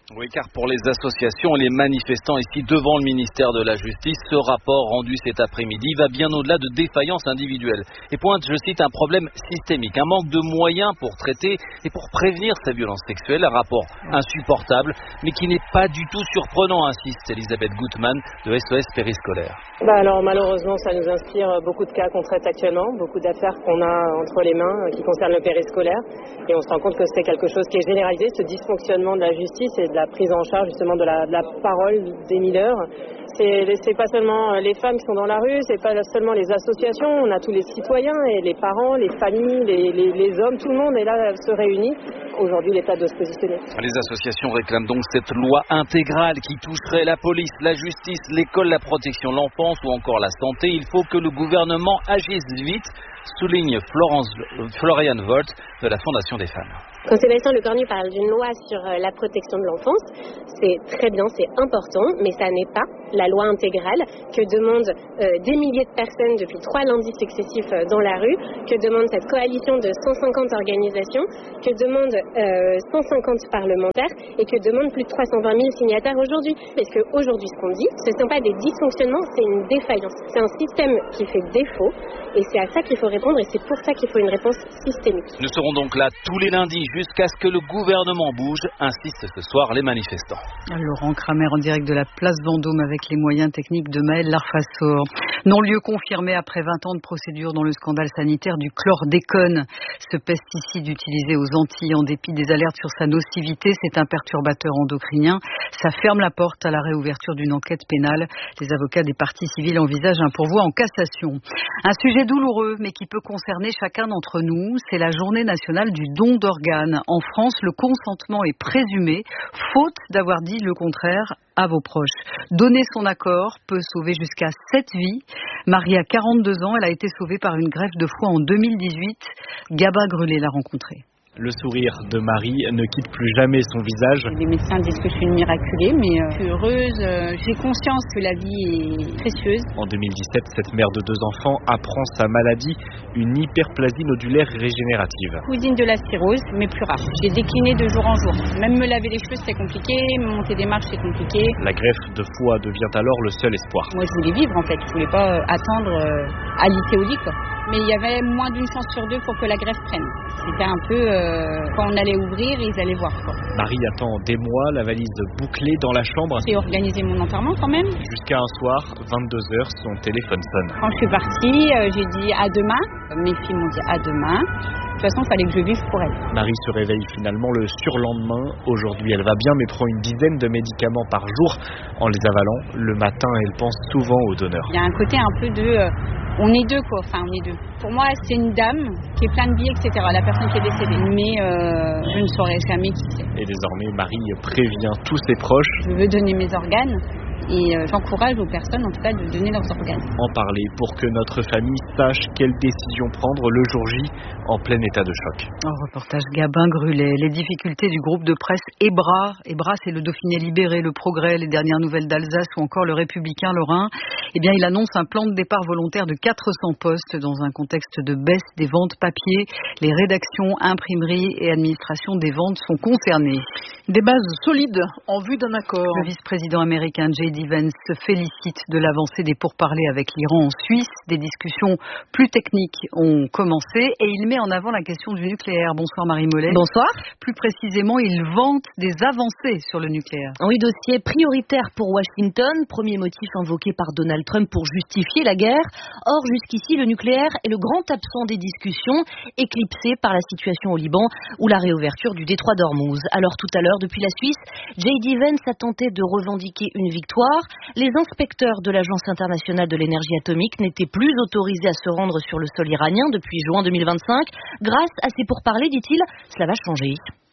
Speaker 20: Oui, car pour les associations et les manifestants ici devant le ministère de la Justice, ce rapport rendu cet après-midi va bien au-delà de défaillances individuelles et pointe, je cite, un problème systémique, un manque de moyens pour traiter et pour prévenir ces violences sexuelles, un rapport insupportable, mais qui n'est pas du tout surprenant, insiste Elisabeth Gutmann de S O S Périscolaire.
Speaker 21: Bah alors malheureusement, ça nous inspire beaucoup de cas qu'on traite actuellement, beaucoup d'affaires qu'on a entre les mains qui concernent le périscolaire, et on se rend compte que c'est quelque chose qui est généralisé, ce dysfonctionnement de la justice et de la prise en charge justement de la, de la parole des mineurs. C'est, c'est pas seulement les femmes qui sont dans la rue, c'est pas seulement les associations, on a tous les citoyens et les parents, les familles, les, les, les hommes, tout le monde est là, se réunit. Aujourd'hui, l'État doit se positionner.
Speaker 20: Les associations réclament donc cette loi intégrale qui toucherait la police, la justice, l'école, la protection de l'enfance ou encore la santé. Il faut que le gouvernement agisse vite, souligne Florence, Florian Volt de la Fondation des femmes.
Speaker 22: Quand Sébastien Lecornu parle d'une loi sur la protection de l'enfance, c'est très bien, c'est important, mais ça n'est pas la loi intégrale que demandent euh, des milliers de personnes depuis trois lundis successifs euh, dans la rue, que demande cette coalition de cent cinquante organisations, que demandent euh, cent cinquante parlementaires et que demandent plus de trois cent vingt mille signataires aujourd'hui. Parce qu'aujourd'hui, ce qu'on dit, ce ne sont pas des dysfonctionnements, c'est une défaillance. C'est un système qui fait défaut et c'est à ça qu'il faut répondre et c'est pour ça qu'il faut une réponse systémique.
Speaker 20: Nous serons donc là tous les lundis jusqu'à ce que le gouvernement bouge, insistent ce soir les manifestants.
Speaker 17: Laurent Kramer en direct de la place Vendôme avec les moyens techniques de Maël Larfassor. Non-lieu confirmé après vingt ans de procédure dans le scandale sanitaire du chlordécone. Ce pesticide utilisé aux Antilles en dépit des alertes sur sa nocivité, c'est un perturbateur endocrinien. Ça ferme la porte à la réouverture d'une enquête pénale. Les avocats des parties civiles envisagent un pourvoi en cassation. Un sujet douloureux mais qui peut concerner chacun d'entre nous, c'est la journée nationale du don d'organes. En France, le consentement est présumé, faute d'avoir dit le contraire à vos proches. Donner son accord peut sauver jusqu'à sept vies. Marie a quarante-deux ans, elle a été sauvée par une greffe de foie en deux mille dix-huit. Gabin Grellet l'a rencontrée.
Speaker 23: Le sourire de Marie ne quitte plus jamais son visage.
Speaker 24: Les médecins disent que je suis une miraculée, mais euh, je suis heureuse. Euh, j'ai conscience que la vie est précieuse.
Speaker 23: En deux mille dix-sept, cette mère de deux enfants apprend sa maladie, une hyperplasie nodulaire régénérative.
Speaker 24: Cousine de la cirrhose, mais plus rare. J'ai décliné de jour en jour. Même me laver les cheveux, c'était compliqué. Monter des marches, c'est compliqué.
Speaker 23: La greffe de foie devient alors le seul espoir.
Speaker 24: Moi, je voulais vivre, en fait. Je voulais pas euh, attendre euh, à l'I T O L I, quoi. Mais il y avait moins d'une chance sur deux pour que la greffe prenne. C'était un peu... Euh, quand on allait ouvrir, ils allaient voir, quoi.
Speaker 23: Marie attend des mois, la valise bouclée dans la chambre.
Speaker 24: J'ai organisé mon enterrement quand même.
Speaker 23: Jusqu'à un soir, vingt-deux heures, son téléphone sonne.
Speaker 24: Quand je suis partie, euh, j'ai dit à demain. Mes filles m'ont dit à demain. De toute façon, il fallait que je vive pour elle.
Speaker 23: Marie se réveille finalement le surlendemain. Aujourd'hui, elle va bien, mais prend une dizaine de médicaments par jour. En les avalant, le matin, elle pense souvent au donneur.
Speaker 24: Il y a un côté un peu de... Euh, on est deux, quoi. Enfin, on est deux. Pour moi, c'est une dame qui est pleine de vie, et cetera. La personne qui est décédée. Mais euh, je ne saurais jamais qui c'est.
Speaker 23: Et désormais, Marie prévient tous ses proches.
Speaker 24: Je veux donner mes organes. Et euh, j'encourage aux personnes, en tout cas, de donner leurs organes.
Speaker 23: En parler pour que notre famille sache quelle décision prendre le jour J en plein état de choc.
Speaker 17: En reportage Gabin Grellet, les difficultés du groupe de presse EBRA. EBRA, c'est le Dauphiné libéré, le Progrès, les dernières nouvelles d'Alsace ou encore le Républicain Lorrain. Eh bien, il annonce un plan de départ volontaire de quatre cents postes dans un contexte de baisse des ventes papier. Les rédactions, imprimeries et administration des ventes sont concernées.
Speaker 1: Des bases solides en vue d'un accord.
Speaker 17: Le vice-président américain J D Vance se félicite de l'avancée des pourparlers avec l'Iran en Suisse. Des discussions plus techniques ont commencé et il met en avant la question du nucléaire. Bonsoir Marie Mollet.
Speaker 25: Bonsoir.
Speaker 17: Plus précisément, il vante des avancées sur le nucléaire.
Speaker 25: Oui, dossier prioritaire pour Washington, premier motif invoqué par Donald Trump pour justifier la guerre. Or, jusqu'ici, le nucléaire est le grand absent des discussions, éclipsé par la situation au Liban ou la réouverture du détroit d'Ormuz. Alors tout à l'heure, depuis la Suisse, J D Vance a tenté de revendiquer une victoire. Les inspecteurs de l'Agence internationale de l'énergie atomique n'étaient plus autorisés à se rendre sur le sol iranien depuis juin deux mille vingt-cinq. Grâce à ces pourparlers, dit-il, cela va changer.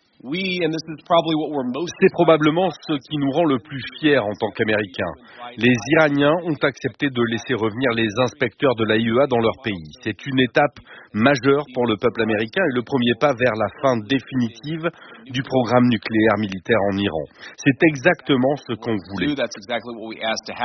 Speaker 15: C'est probablement ce qui nous rend le plus fiers en tant qu'Américains. Les Iraniens ont accepté de laisser revenir les inspecteurs de l'A I E A dans leur pays. C'est une étape majeure pour le peuple américain et le premier pas vers la fin définitive du programme nucléaire militaire en Iran. C'est exactement ce qu'on voulait.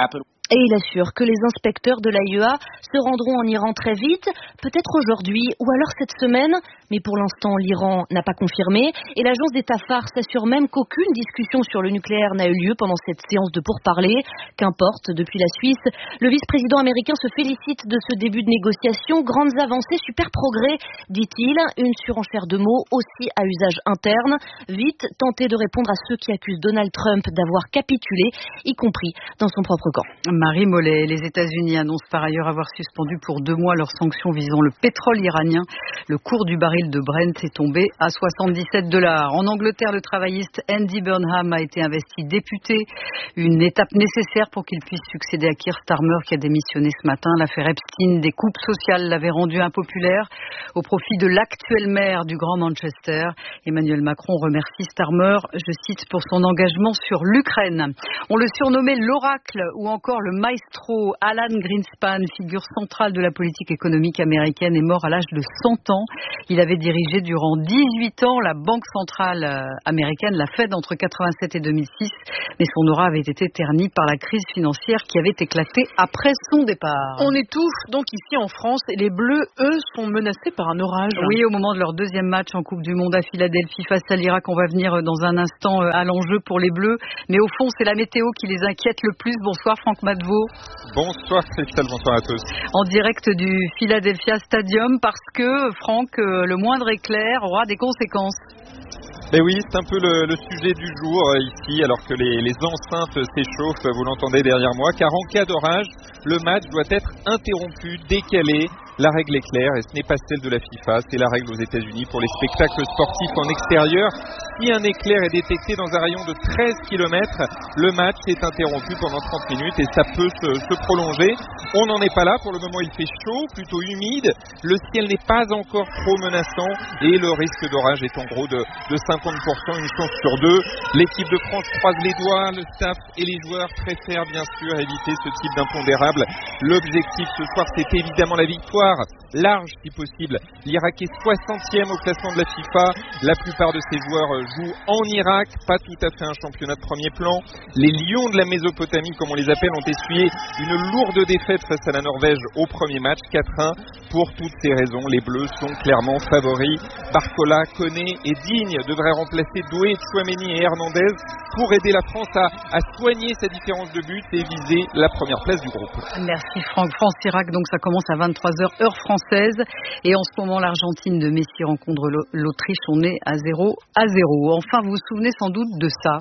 Speaker 25: Et il assure que les inspecteurs de l'A I E A se rendront en Iran très vite, peut-être aujourd'hui ou alors cette semaine. Mais pour l'instant, l'Iran n'a pas confirmé. Et l'agence d'État phare s'assure même qu'aucune discussion sur le nucléaire n'a eu lieu pendant cette séance de pourparlers. Qu'importe, depuis la Suisse, le vice-président américain se félicite de ce début de négociation. Grandes avancées, super progrès, dit-il. Une surenchère de mots aussi à usage interne. Vite, tenter de répondre à ceux qui accusent Donald Trump d'avoir capitulé, y compris dans son propre camp.
Speaker 17: Marie Mollet, les États-Unis annoncent par ailleurs avoir suspendu pour deux mois leurs sanctions visant le pétrole iranien. Le cours du baril de Brent est tombé à soixante-dix-sept dollars. En Angleterre, le travailliste Andy Burnham a été investi député. Une étape nécessaire pour qu'il puisse succéder à Keir Starmer qui a démissionné ce matin. L'affaire Epstein des coupes sociales l'avait rendu impopulaire au profit de l'actuel maire du Grand Manchester. Emmanuel Macron remercie Starmer, je cite, pour son engagement sur l'Ukraine. On le surnommait l'oracle ou encore le maestro. Alan Greenspan, figure centrale de la politique économique américaine, est mort à l'âge de cent ans. Il avait dirigé durant dix-huit ans la banque centrale américaine, la Fed, entre quatre-vingt-sept et deux mille six. Mais son aura avait été ternie par la crise financière qui avait éclaté après son départ.
Speaker 1: On étouffe donc ici en France et les Bleus, eux, sont menacés par un orage.
Speaker 17: Oui, au moment de leur deuxième match en Coupe du Monde à Philadelphie face à l'Irak, on va venir dans un instant à l'enjeu pour les Bleus. Mais au fond, c'est la météo qui les inquiète le plus. Bonsoir Franck Madevaux.
Speaker 4: Bonsoir Christelle, bonsoir à tous.
Speaker 17: En direct du Philadelphia Stadium parce que, Franck, le moindre éclair aura des conséquences.
Speaker 4: Mais oui, c'est un peu le, le sujet du jour euh, ici, alors que les, les enceintes s'échauffent, vous l'entendez derrière moi, car en cas d'orage, le match doit être interrompu, décalé. La règle est claire et ce n'est pas celle de la FIFA, c'est la règle aux États-Unis pour les spectacles sportifs en extérieur. Si un éclair est détecté dans un rayon de treize kilomètres, le match est interrompu pendant trente minutes et ça peut se, se prolonger. On n'en est pas là, pour le moment il fait chaud, plutôt humide, le ciel n'est pas encore trop menaçant et le risque d'orage est en gros de, de cinquante pour cent, une chance sur deux. L'équipe de France croise les doigts, le staff et les joueurs préfèrent bien sûr éviter ce type d'impondérable. L'objectif ce soir c'est évidemment la victoire, large si possible. L'Irak est soixantième au classement de la FIFA, la plupart de ses joueurs jouent en Irak, pas tout à fait un championnat de premier plan. Les Lions de la Mésopotamie, comme on les appelle, ont essuyé une lourde défaite face à la Norvège au premier match, quatre un. Pour toutes ces raisons, les Bleus sont clairement favoris. Barcola, Koné et Digne devraient remplacer Doué, Tchouaméni et Hernandez pour aider la France à, à soigner sa différence de but et viser la première place du groupe.
Speaker 17: Merci Franck. France-Irak, donc ça commence à vingt-trois heures heure française. Et en ce moment, l'Argentine de Messi rencontre l'Autriche. On est à zéro à zéro. Enfin, vous vous souvenez sans doute de ça.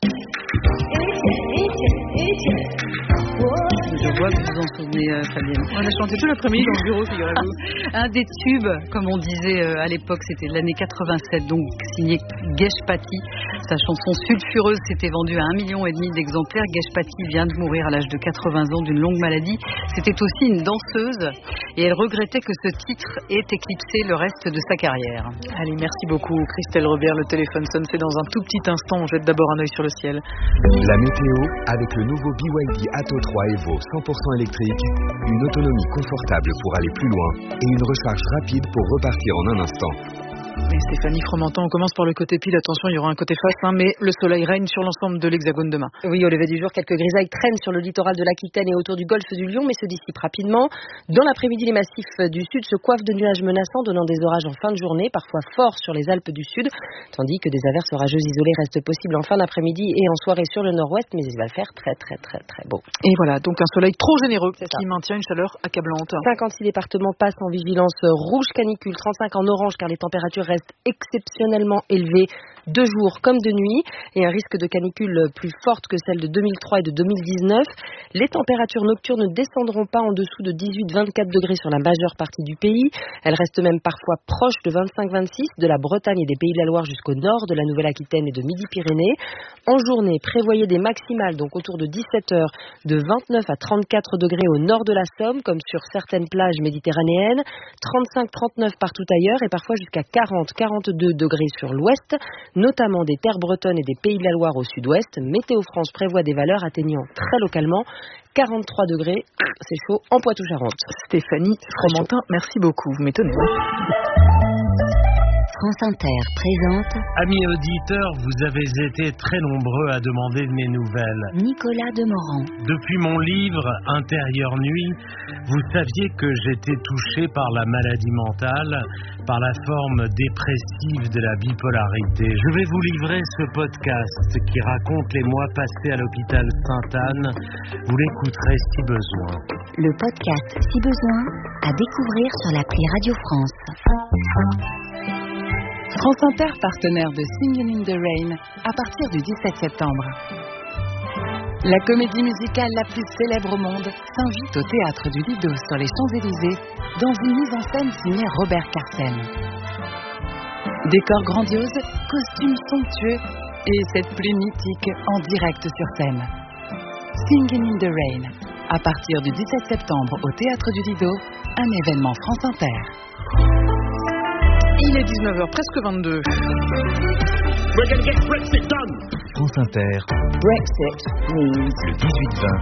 Speaker 17: Je vois que vous vous en souvenez, euh, Fabienne.
Speaker 1: On a chanté tout l'après-midi dans le bureau, figurez-vous.
Speaker 17: Un des tubes, comme on disait euh, à l'époque, c'était l'année quatre-vingt-sept, donc signé Geshpati. Sa chanson sulfureuse s'était vendue à un million et demi d'exemplaires. Geshpati vient de mourir à l'âge de quatre-vingts ans d'une longue maladie. C'était aussi une danseuse et elle regrettait que ce titre ait éclipsé le reste de sa carrière.
Speaker 1: Allez, merci beaucoup Christelle Robert. Le téléphone sonne, c'est dans un tout petit instant. On jette d'abord un œil sur le ciel.
Speaker 5: La météo avec le nouveau B Y D Atto trois Evo cent pour cent électrique, une autonomie confortable pour aller plus loin et une recharge rapide pour repartir en un instant.
Speaker 1: Et Stéphanie Fromentin, on commence par le côté pile. Attention, il y aura un côté face, hein, mais le soleil règne sur l'ensemble de l'Hexagone demain.
Speaker 6: Oui, au lever du jour, quelques grisailles traînent sur le littoral de l'Aquitaine et autour du golfe du Lion, mais se dissipent rapidement. Dans l'après-midi, les massifs du sud se coiffent de nuages menaçants, donnant des orages en fin de journée, parfois forts sur les Alpes du Sud, tandis que des averses orageuses isolées restent possibles en fin d'après-midi et en soirée sur le nord-ouest, mais il va faire très très très très beau.
Speaker 1: Et voilà, donc un soleil trop généreux qui maintient une chaleur accablante.
Speaker 6: cinquante-six départements passent en vigilance rouge canicule, trente-cinq en orange car les températures restent exceptionnellement élevées de jour comme de nuit et un risque de canicule plus forte que celle de deux mille trois et de deux mille dix-neuf. Les températures nocturnes ne descendront pas en dessous de dix-huit à vingt-quatre degrés sur la majeure partie du pays. Elles restent même parfois proches de vingt-cinq à vingt-six, de la Bretagne et des Pays de la Loire jusqu'au nord de la Nouvelle-Aquitaine et de Midi-Pyrénées. En journée, prévoyez des maximales, donc autour de dix-sept heures, de vingt-neuf à trente-quatre degrés au nord de la Somme, comme sur certaines plages méditerranéennes, trente-cinq à trente-neuf partout ailleurs et parfois jusqu'à quarante à quarante-deux degrés sur l'ouest, notamment des terres bretonnes et des Pays de la Loire au sud-ouest. Météo France prévoit des valeurs atteignant très localement quarante-trois degrés, c'est chaud, en Poitou-Charentes.
Speaker 1: Stéphanie Fromentin, merci beaucoup, vous m'étonnez.
Speaker 3: France Inter présente...
Speaker 7: Amis auditeurs, vous avez été très nombreux à demander mes nouvelles.
Speaker 3: Nicolas Demorand.
Speaker 7: Depuis mon livre « Intérieure nuit », vous saviez que j'étais touché par la maladie mentale, par la forme dépressive de la bipolarité. Je vais vous livrer ce podcast qui raconte les mois passés à l'hôpital Sainte-Anne. Vous l'écouterez si besoin.
Speaker 3: Le podcast Si besoin, à découvrir sur l'appli Radio France.
Speaker 2: France Inter, partenaire de Singing in the Rain, à partir du dix-sept septembre. La comédie musicale la plus célèbre au monde s'invite au théâtre du Lido sur les Champs-Élysées dans une mise en scène signée Robert Carsen. Décor grandiose, costumes somptueux et cette pluie mythique en direct sur scène. Singing in the Rain, à partir du dix-sept septembre au théâtre du Lido, un événement France Inter.
Speaker 1: Il est dix-neuf heures, presque vingt-deux.
Speaker 8: We're gonna get Brexit done.
Speaker 5: France Inter.
Speaker 3: Brexit means
Speaker 5: Le dix-huit vingt.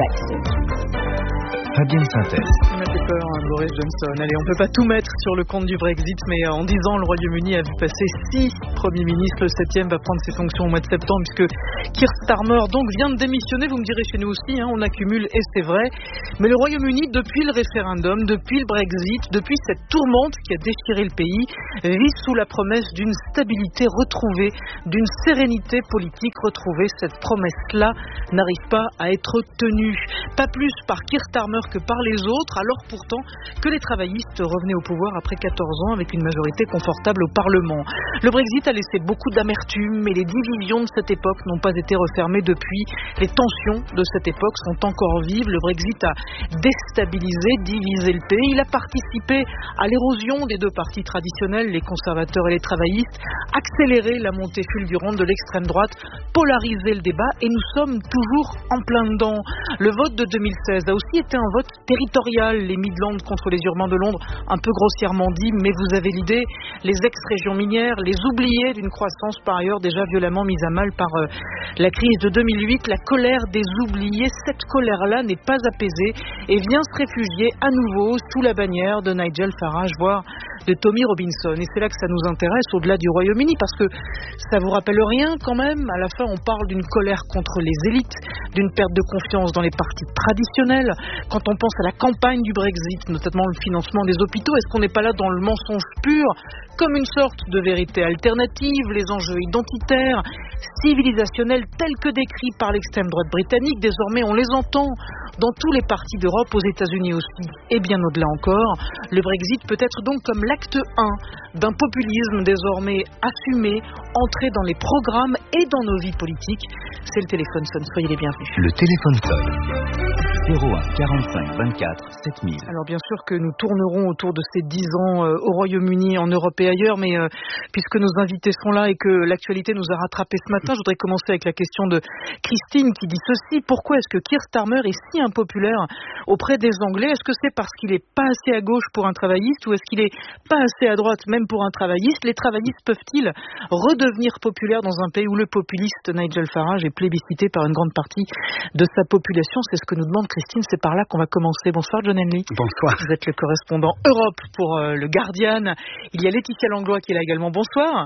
Speaker 3: Brexit.
Speaker 5: Fabienne Synthèse.
Speaker 1: Ça m'a fait peur, hein, Boris Johnson. Allez, on peut pas tout mettre sur le compte du Brexit, mais en dix ans, le Royaume-Uni a vu passer six premiers ministres. Le septième va prendre ses fonctions au mois de septembre, puisque Keir Starmer donc vient de démissionner. Vous me direz chez nous aussi, hein, on accumule, et c'est vrai. Mais le Royaume-Uni, depuis le référendum, depuis le Brexit, depuis cette tourmente qui a déchiré le pays, vit sous la promesse d'une stabilité retrouvée, d'une sérénité politique retrouvée. Cette promesse-là n'arrive pas à être tenue. Pas plus par Keir Starmer que par les autres, alors pourtant que les travaillistes revenaient au pouvoir après quatorze ans avec une majorité confortable au Parlement. Le Brexit a laissé beaucoup d'amertume, mais les divisions de cette époque n'ont pas été refermées depuis. Les tensions de cette époque sont encore vives. Le Brexit a déstabilisé, divisé le pays. Il a participé à l'érosion des deux partis traditionnels, les conservateurs et les travaillistes, accéléré la montée fulgurante de l'extrême droite, polarisé le débat, et nous sommes toujours en plein dedans. Le vote de deux mille seize a aussi été un vote territorial, les Midlands contre les urbains de Londres, un peu grossièrement dit, mais vous avez l'idée, les ex-régions minières, les oubliés d'une croissance par ailleurs déjà violemment mise à mal par euh, la crise de deux mille huit, la colère des oubliés, cette colère-là n'est pas apaisée et vient se réfugier à nouveau sous la bannière de Nigel Farage, voire de Tommy Robinson. Et c'est là que ça nous intéresse au-delà du Royaume-Uni, parce que ça vous rappelle rien quand même. À la fin, on parle d'une colère contre les élites, d'une perte de confiance dans les partis traditionnels. Quand on pense à la campagne du Brexit, notamment le financement des hôpitaux, est-ce qu'on n'est pas là dans le mensonge pur, comme une sorte de vérité alternative, les enjeux identitaires, civilisationnels tels que décrits par l'extrême droite britannique? Désormais, on les entend dans tous les partis d'Europe, aux États-Unis aussi, et bien au-delà encore. Le Brexit peut être donc comme l'acte un d'un populisme désormais assumé, entré dans les programmes et dans nos vies politiques. C'est le téléphone sonne, soyez les bienvenus.
Speaker 5: Le téléphone sonne. zéro un quarante-cinq vingt-quatre sept mille.
Speaker 1: Alors bien sûr que nous tournerons autour de ces dix ans euh, au Royaume-Uni, en Europe et ailleurs, mais euh, puisque nos invités sont là et que l'actualité nous a rattrapés ce matin, je voudrais commencer avec la question de Christine qui dit ceci: pourquoi est-ce que Keir Starmer est si impopulaire auprès des Anglais? Est-ce que c'est parce qu'il n'est pas assez à gauche pour un travailliste, ou est-ce qu'il n'est pas assez à droite même pour un travailliste? Les travaillistes peuvent-ils redevenir populaires dans un pays où le populiste Nigel Farage est plébiscité par une grande partie de sa population? C'est ce que nous demande Christine, c'est par là qu'on va commencer. Bonsoir John Henley.
Speaker 9: Bonsoir.
Speaker 1: Vous êtes le correspondant Europe pour euh, le Guardian. Il y a Laetitia Langlois qui est là également. Bonsoir.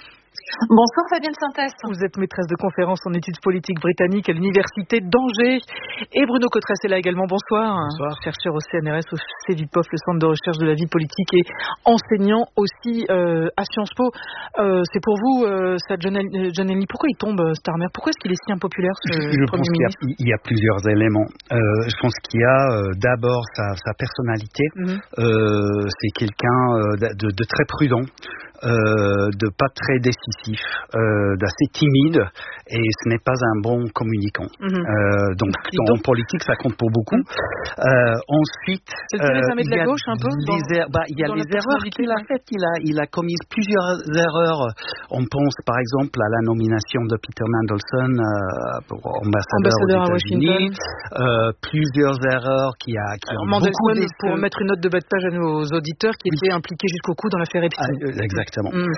Speaker 10: Bonsoir Fabienne Synthèse.
Speaker 1: Vous êtes maîtresse de conférences en études politiques britanniques à l'université d'Angers. Et Bruno Cotresse est là également. Bonsoir.
Speaker 9: Bonsoir.
Speaker 1: Chercheur au C N R S, au C V P O F, le Centre de recherche de la vie politique, et enseignant aussi euh, à Sciences Po. Euh, c'est pour vous, euh, ça, John Henley, pourquoi il tombe, Starmer? Pourquoi est-ce qu'il est si impopulaire, ce
Speaker 9: je, je
Speaker 1: Premier
Speaker 9: pense
Speaker 1: ministre?
Speaker 9: qu'il y, a, il y a plusieurs éléments. Euh, je pense qu'il y a euh, d'abord sa, sa personnalité. Mm-hmm. Euh, c'est quelqu'un euh, de, de très prudent. Euh, de pas très décisif, euh, d'assez timide, et ce n'est pas un bon communicant. Mm-hmm. Euh, donc, dans, en politique, ça compte pour beaucoup. Mm-hmm. Euh, ensuite,
Speaker 1: c'est le euh, de la gauche un peu.
Speaker 9: Les
Speaker 1: dans,
Speaker 9: er- bah, il y a les erreurs qu'il a faites. Il a, il a commis plusieurs erreurs. On pense, par exemple, à la nomination de Peter Mandelson euh, pour ambassadeur, ambassadeur aux États-Unis. Euh, plusieurs erreurs qui a. Qui
Speaker 1: Alors, Mandelson, pour mettre une note de bas de page à nos auditeurs, qui était impliqué jusqu'au cou dans l'affaire Epstein.
Speaker 9: Ah, exactement. exactement. Mm.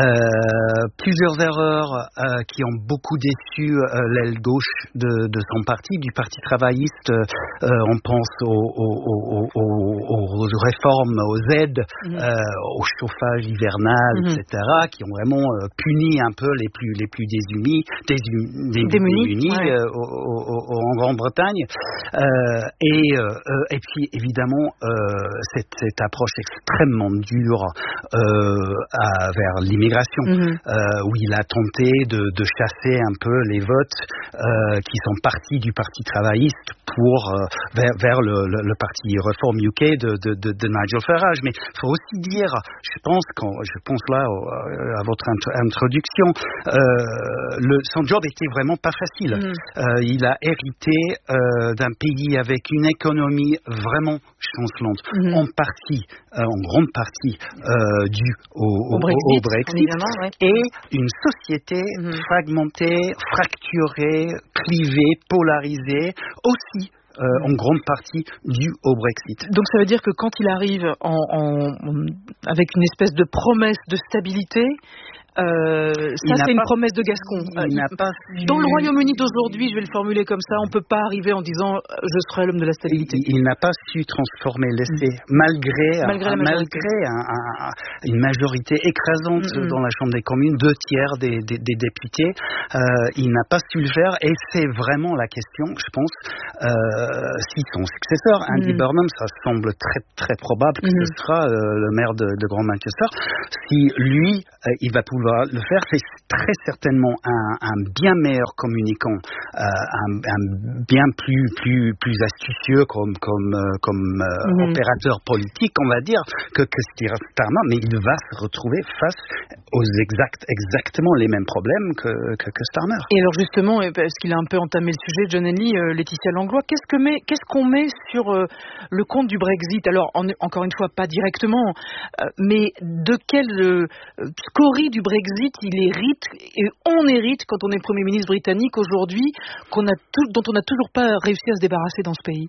Speaker 9: Euh, plusieurs erreurs euh, qui ont beaucoup déçu euh, l'aile gauche de, de son parti, du Parti travailliste. Euh, on pense aux, aux, aux, aux, aux réformes, aux aides, mm. euh, au chauffage hivernal, mm. et cetera, qui ont vraiment euh, puni un peu les plus les plus désunis, désum, dés, démunis, démunis ouais. euh, au, au, au, en Grande-Bretagne. Euh, et, euh, et puis évidemment euh, cette, cette approche extrêmement dure euh, à, vers l'immigration, mm-hmm. euh, où il a tenté de, de chasser un peu les votes euh, qui sont partis du Parti travailliste pour euh, vers, vers le, le, le parti Reform U K de, de, de, de Nigel Farage. Mais il faut aussi dire, je pense quand je pense là à votre introduction, euh, le, son job était vraiment pas facile. Mm. Euh, il a hérité euh, d'un pays avec une économie vraiment chancelante, mm. en partie, euh, en grande partie euh, due au, au, au Brexit, au Brexit ouais. et une société mm. fragmentée, fracturée, clivée, polarisée, aussi Euh, en grande partie dû au Brexit.
Speaker 1: Donc ça veut dire que quand il arrive en, en, avec une espèce de promesse de stabilité, Euh, ça c'est une pas, promesse de Gascon.
Speaker 9: Il il, pas
Speaker 1: dans le Royaume-Uni d'aujourd'hui, je vais le formuler comme ça, on ne peut pas arriver en disant je serai l'homme de la stabilité.
Speaker 9: Il, il n'a pas su transformer l'essai, mmh. malgré, malgré, un, malgré un, un, une majorité écrasante mmh. dans la Chambre des communes, deux tiers des, des, des députés. Euh, il n'a pas su le faire et c'est vraiment la question, je pense, euh, si son successeur, mmh. Andy Burnham, ça semble très très probable que mmh. ce sera euh, le maire de, de Grand Manchester, si lui, euh, il va pouvoir le faire, c'est très certainement un, un bien meilleur communicant, euh, un, un bien plus plus plus astucieux comme comme euh, comme euh, mm-hmm. opérateur politique, on va dire, que que Starmer, mais il va se retrouver face aux exact exactement les mêmes problèmes que que, que Starmer.
Speaker 1: Et alors justement, parce qu'il a un peu entamé le sujet, John Henley, euh, Laetitia Langlois, qu'est-ce que met qu'est-ce qu'on met sur euh, le compte du Brexit? Alors en, encore une fois, pas directement, euh, mais de quel euh, scorie du Brexit il hérite, et on hérite quand on est Premier ministre britannique aujourd'hui, qu'on a tout, dont on n'a toujours pas réussi à se débarrasser dans ce pays?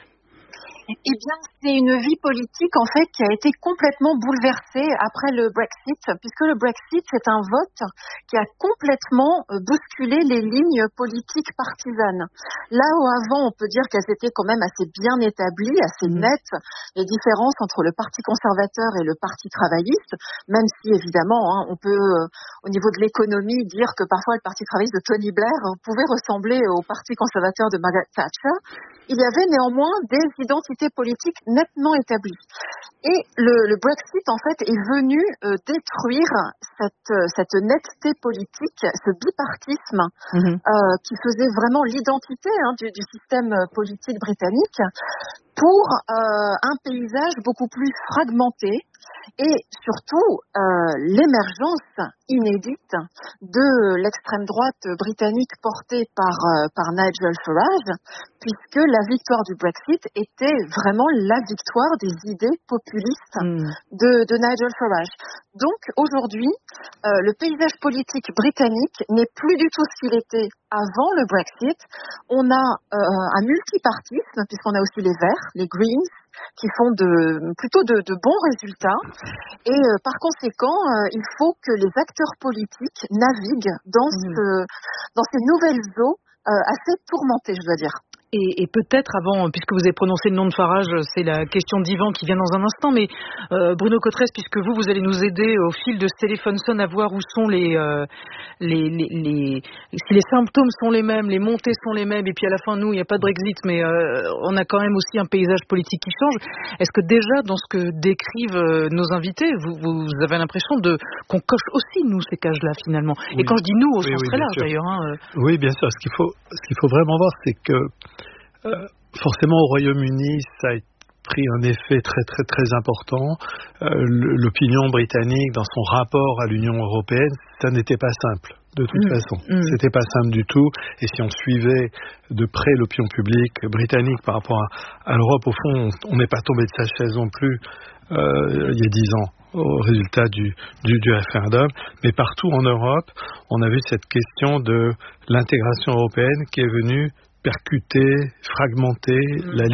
Speaker 10: Eh bien, c'est une vie politique, en fait, qui a été complètement bouleversée après le Brexit, puisque le Brexit, c'est un vote qui a complètement bousculé les lignes politiques partisanes. Là où avant, on peut dire qu'elles étaient quand même assez bien établies, assez nettes, les différences entre le Parti conservateur et le Parti travailliste, même si, évidemment, hein, on peut, euh, au niveau de l'économie, dire que parfois le Parti travailliste de Tony Blair pouvait ressembler au Parti conservateur de Margaret Thatcher. Il y avait néanmoins des identités politiques nettement établies. Et le, le Brexit, en fait, est venu euh, détruire cette, cette netteté politique, ce bipartisme mmh. euh, qui faisait vraiment l'identité hein, du, du système politique britannique, pour euh, un paysage beaucoup plus fragmenté et surtout euh, l'émergence inédite de l'extrême droite britannique portée par, euh, par Nigel Farage, puisque la victoire du Brexit était vraiment la victoire des idées populistes mmh. de, de Nigel Farage. Donc aujourd'hui, euh, le paysage politique britannique n'est plus du tout ce qu'il était avant le Brexit. On a euh, un multipartisme, puisqu'on a aussi les Verts, les Greens, qui font de, plutôt de, de bons résultats. Et euh, par conséquent, euh, il faut que les acteurs politiques naviguent dans, mmh. ce, dans ces nouvelles eaux euh, assez tourmentées, je dois dire.
Speaker 1: Et, et peut-être avant, puisque vous avez prononcé le nom de Farage, c'est la question d'Yvan qui vient dans un instant, mais euh, Bruno Cotresse, puisque vous, vous allez nous aider au fil de ce téléphone sonne à voir où sont les, euh, les, les, les, si les symptômes sont les mêmes, les montées sont les mêmes, et puis à la fin, nous, il n'y a pas de Brexit, mais euh, on a quand même aussi un paysage politique qui change. Est-ce que déjà, dans ce que décrivent euh, nos invités, vous, vous avez l'impression de qu'on coche aussi, nous, ces cages-là, finalement? Oui. Et quand je dis nous, au oui, sens oui, très large, d'ailleurs. Hein, euh...
Speaker 11: Oui, bien sûr. Ce qu'il faut, ce qu'il faut vraiment voir, c'est que Euh, forcément au Royaume-Uni ça a pris un effet très très très important. Euh, l'opinion britannique dans son rapport à l'Union européenne, ça n'était pas simple de toute mmh. façon. Mmh. C'était pas simple du tout, et si on suivait de près l'opinion publique britannique par rapport à, à l'Europe, au fond on n'est pas tombé de sa chaise non plus euh, il y a dix ans au résultat du, du, du référendum, mais partout en Europe on a vu cette question de l'intégration européenne qui est venue percuter, fragmenter mmh. la ligne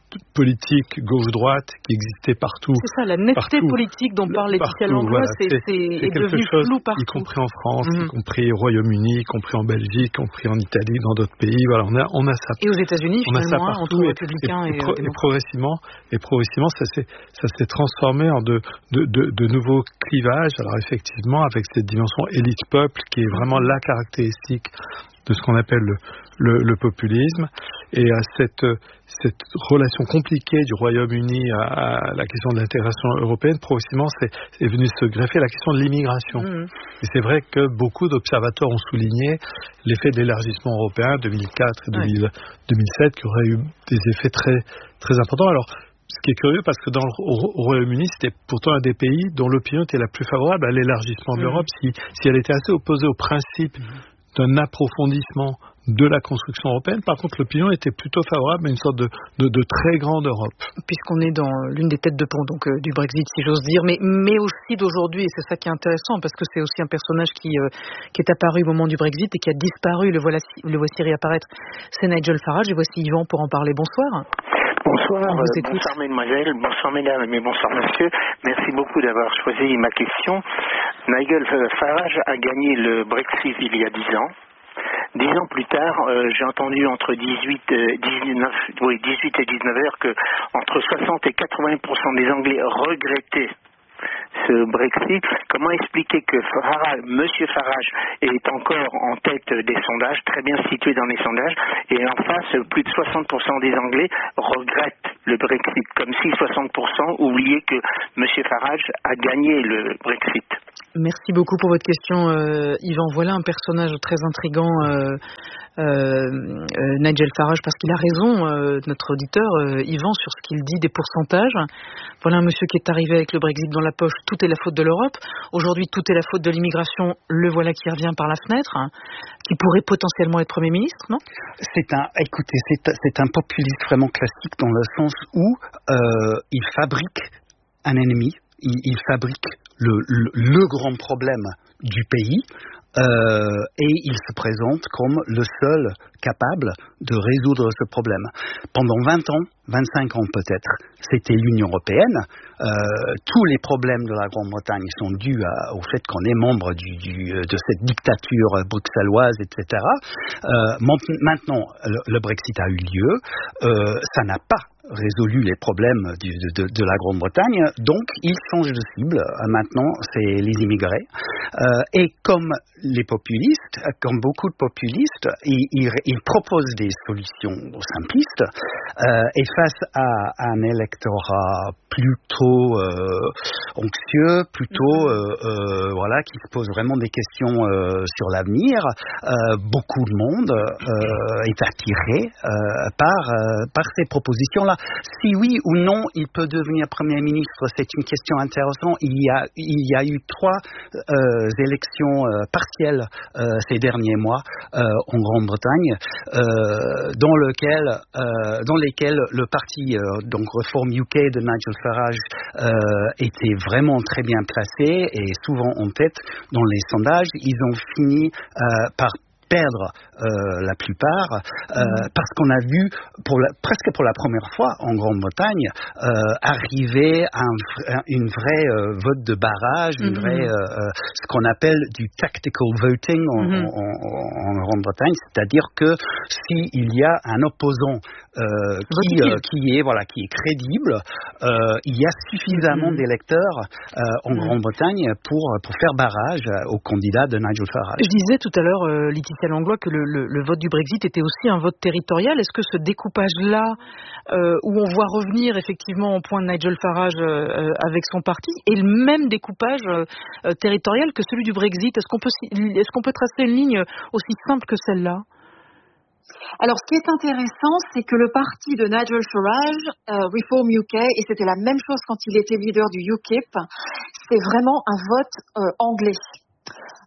Speaker 11: politique gauche-droite qui existait partout.
Speaker 1: C'est ça, la netteté
Speaker 11: partout,
Speaker 1: politique dont parle Laetitia Langlois,
Speaker 11: voilà,
Speaker 1: c'est, c'est, c'est, est devenue floue partout.
Speaker 11: Y compris en France, mm-hmm. y compris au Royaume-Uni, y compris en Belgique, y compris en Italie, dans d'autres pays. Voilà, on a, on a ça.
Speaker 1: Et aux États-Unis,
Speaker 11: on
Speaker 1: finalement,
Speaker 11: a ça
Speaker 1: entre républicains et, et, et,
Speaker 11: pro, et progressivement, et progressivement, ça s'est, ça s'est transformé en de, de, de, de nouveaux clivages. Alors effectivement, avec cette dimension élite-peuple qui est vraiment la caractéristique de ce qu'on appelle le, le, le populisme, et à cette, cette relation compliquée du Royaume-Uni à, à la question de l'intégration européenne, progressivement, c'est, c'est venu se greffer la question de l'immigration. Mmh. Et c'est vrai que beaucoup d'observateurs ont souligné l'effet de l'élargissement européen deux mille quatre et ouais. deux mille sept qui aurait eu des effets très, très importants. Alors, ce qui est curieux, parce que dans le au Royaume-Uni, c'était pourtant un des pays dont l'opinion était la plus favorable à l'élargissement de mmh. l'Europe, si, si elle était assez opposée au principe mmh. d'un approfondissement de la construction européenne. Par contre, l'opinion était plutôt favorable à une sorte de, de, de très grande Europe.
Speaker 1: Puisqu'on est dans l'une des têtes de pont donc, euh, du Brexit, si j'ose dire, mais, mais aussi d'aujourd'hui, et c'est ça qui est intéressant, parce que c'est aussi un personnage qui, euh, qui est apparu au moment du Brexit et qui a disparu, le, voilà, le voici réapparaître, c'est Nigel Farage, et voici Yvan pour en parler. Bonsoir.
Speaker 12: Bonsoir, euh, bonsoir mesdemoiselles, bonsoir mesdames et bonsoir monsieur. Merci beaucoup d'avoir choisi ma question. Nigel Farage a gagné le Brexit il y a dix ans. Dix ans plus tard, euh, j'ai entendu entre dix-huit, euh, dix-neuf, oui, dix-huit et dix-neuf heures que entre soixante et quatre-vingts pour cent des Anglais regrettaient ce Brexit. Comment expliquer que Farage, Monsieur Farage est encore en tête des sondages, très bien situé dans les sondages, et en face, plus de soixante pour cent des Anglais regrettent le Brexit, comme si soixante pour cent oubliaient que Monsieur Farage a gagné le Brexit.
Speaker 1: Merci beaucoup pour votre question, euh, Yvan. Voilà un personnage très intriguant, euh, euh, euh, Nigel Farage, parce qu'il a raison, euh, notre auditeur, euh, Yvan, sur ce qu'il dit des pourcentages. Voilà un monsieur qui est arrivé avec le Brexit dans la poche, tout est la faute de l'Europe. Aujourd'hui, tout est la faute de l'immigration, le voilà qui revient par la fenêtre, hein, qui pourrait potentiellement être Premier ministre, non ?
Speaker 9: C'est un, écoutez, c'est, c'est un populiste vraiment classique dans le sens où euh, il fabrique un ennemi. Il, il fabrique le, le, le grand problème du pays euh, et il se présente comme le seul capable de résoudre ce problème. Pendant vingt ans, vingt-cinq ans peut-être, c'était l'Union européenne. Euh, tous les problèmes de la Grande-Bretagne sont dus à, au fait qu'on est membre du, du, de cette dictature bruxelloise, et cetera. Euh, maintenant, le, le Brexit a eu lieu. Euh, ça n'a pas résolu les problèmes du, de, de la Grande-Bretagne, donc il change de cible. Maintenant, c'est les immigrés. Euh, et comme les populistes, comme beaucoup de populistes, ils, ils, ils proposent des solutions simplistes. Euh, et face à, à un électorat plutôt euh, anxieux, plutôt euh, euh, voilà, qui se pose vraiment des questions euh, sur l'avenir, euh, beaucoup de monde euh, est attiré euh, par euh, par ces propositions-là. Si oui ou non, il peut devenir Premier ministre, c'est une question intéressante. Il y a il y a eu trois euh, élections euh, partielles euh, ces derniers mois euh, en Grande-Bretagne, euh, dans lequel euh, dans lesquelles le parti euh, donc Reform U K de Nigel Farage euh, était vraiment très bien placé et souvent en tête dans les sondages. Ils ont fini euh, par perdre euh, la plupart euh, mmh. parce qu'on a vu pour la, presque pour la première fois en Grande-Bretagne euh, arriver à un, une vraie euh, vote de barrage, mmh. une vraie euh, ce qu'on appelle du tactical voting en, mmh. en, en, en Grande-Bretagne, c'est-à-dire que s'il y a un opposant euh, qui, euh, qui est voilà qui est crédible, euh, il y a suffisamment mmh. d'électeurs euh, en mmh. Grande-Bretagne pour pour faire barrage au candidat de Nigel Farage.
Speaker 1: Je disais tout à l'heure, euh, Laetitia Langlois, que le, le, le vote du Brexit était aussi un vote territorial. Est-ce que ce découpage-là, euh, où on voit revenir effectivement au point de Nigel Farage euh, avec son parti, est le même découpage euh, territorial que celui du Brexit ? Est-ce qu'on peut, est-ce qu'on peut tracer une ligne aussi simple que celle-là ?
Speaker 10: Alors, ce qui est intéressant, c'est que le parti de Nigel Farage, euh, Reform U K, et c'était la même chose quand il était leader du U K I P, c'est vraiment un vote euh, anglais.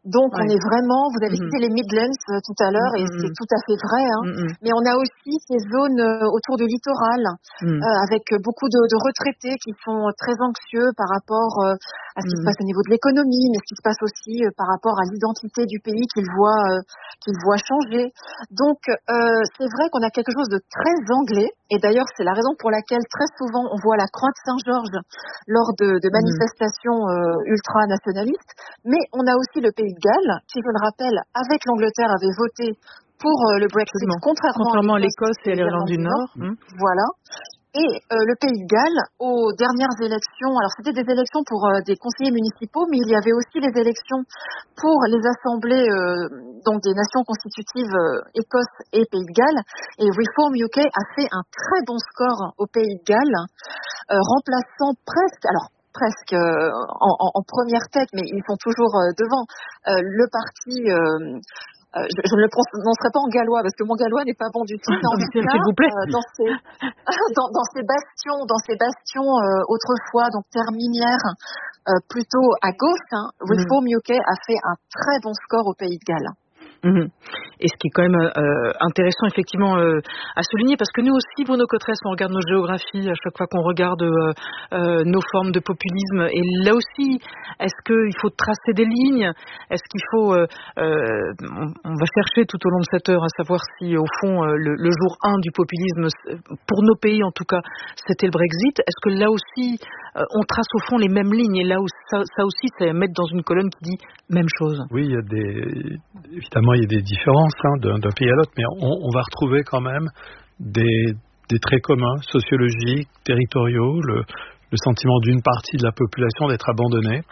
Speaker 10: Donc
Speaker 1: ouais.
Speaker 10: on est vraiment, vous avez cité
Speaker 1: mmh.
Speaker 10: les Midlands euh, tout à l'heure, mmh. et c'est tout à fait vrai, hein. Mmh. Mais on a aussi ces zones euh, autour du littoral, mmh. euh, avec beaucoup de, de retraités qui sont très anxieux par rapport euh, à ce qui mmh. se passe au niveau de l'économie, mais ce qui se passe aussi euh, par rapport à l'identité du pays qu'ils voient, euh, qu'ils voient changer. Donc euh, c'est vrai qu'on a quelque chose de très anglais, et d'ailleurs c'est la raison pour laquelle très souvent on voit la croix de Saint-Georges lors de, de manifestations euh, ultranationalistes, mais on a aussi le pays de Galles, qui, je le rappelle, avec l'Angleterre, avait voté pour euh, le Brexit, contrairement,
Speaker 1: contrairement
Speaker 10: à
Speaker 1: l'Écosse et à l'Irlande du Nord. Nord.
Speaker 10: Mmh. Voilà. Et euh, le Pays de Galles, aux dernières élections, alors c'était des élections pour euh, des conseillers municipaux, mais il y avait aussi les élections pour les assemblées euh, donc des nations constitutives euh, Écosse et Pays de Galles. Et Reform U K a fait un très bon score au Pays de Galles, euh, remplaçant presque, alors presque euh, en, en, en première tête, mais ils sont toujours euh, devant, euh, le parti... Euh, Euh, je, je ne le prononcerai pas en gallois parce que mon gallois n'est pas bon du tout. Mais en tout cas,
Speaker 1: s'il vous plaît.
Speaker 10: Euh, dans ces dans, dans ces bastions, dans ces bastions euh, autrefois, donc terre minière, euh, plutôt à gauche, hein, Reform mmh. U K a fait un très bon score au Pays de Galles.
Speaker 1: Mmh. Et ce qui est quand même euh, intéressant effectivement euh, à souligner, parce que nous aussi, Bruno Cotresse, on regarde nos géographies à chaque fois qu'on regarde euh, euh, nos formes de populisme, et là aussi, est-ce qu'il faut tracer des lignes, est-ce qu'il faut euh, euh, on, on va chercher tout au long de cette heure à savoir si au fond euh, le, le jour un du populisme, pour nos pays en tout cas, c'était le Brexit. Est-ce que là aussi euh, on trace au fond les mêmes lignes, et là où ça, ça aussi c'est à mettre dans une colonne qui dit même chose?
Speaker 11: Oui, il y a des évidemment il y a des différences hein, d'un, d'un pays à l'autre, mais on, on va retrouver quand même des, des traits communs sociologiques, territoriaux, le, le sentiment d'une partie de la population d'être abandonnée,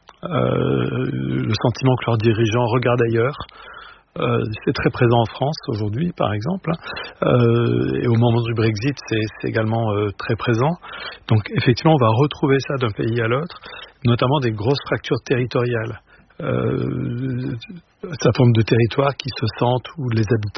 Speaker 11: euh, le sentiment que leurs dirigeants regardent ailleurs. Euh, c'est très présent en France aujourd'hui, par exemple, euh, et au moment du Brexit, c'est, c'est également euh, très présent. Donc, effectivement, on va retrouver ça d'un pays à l'autre, notamment des grosses fractures territoriales. Euh, un certain nombre de territoires qui se sentent où les habitants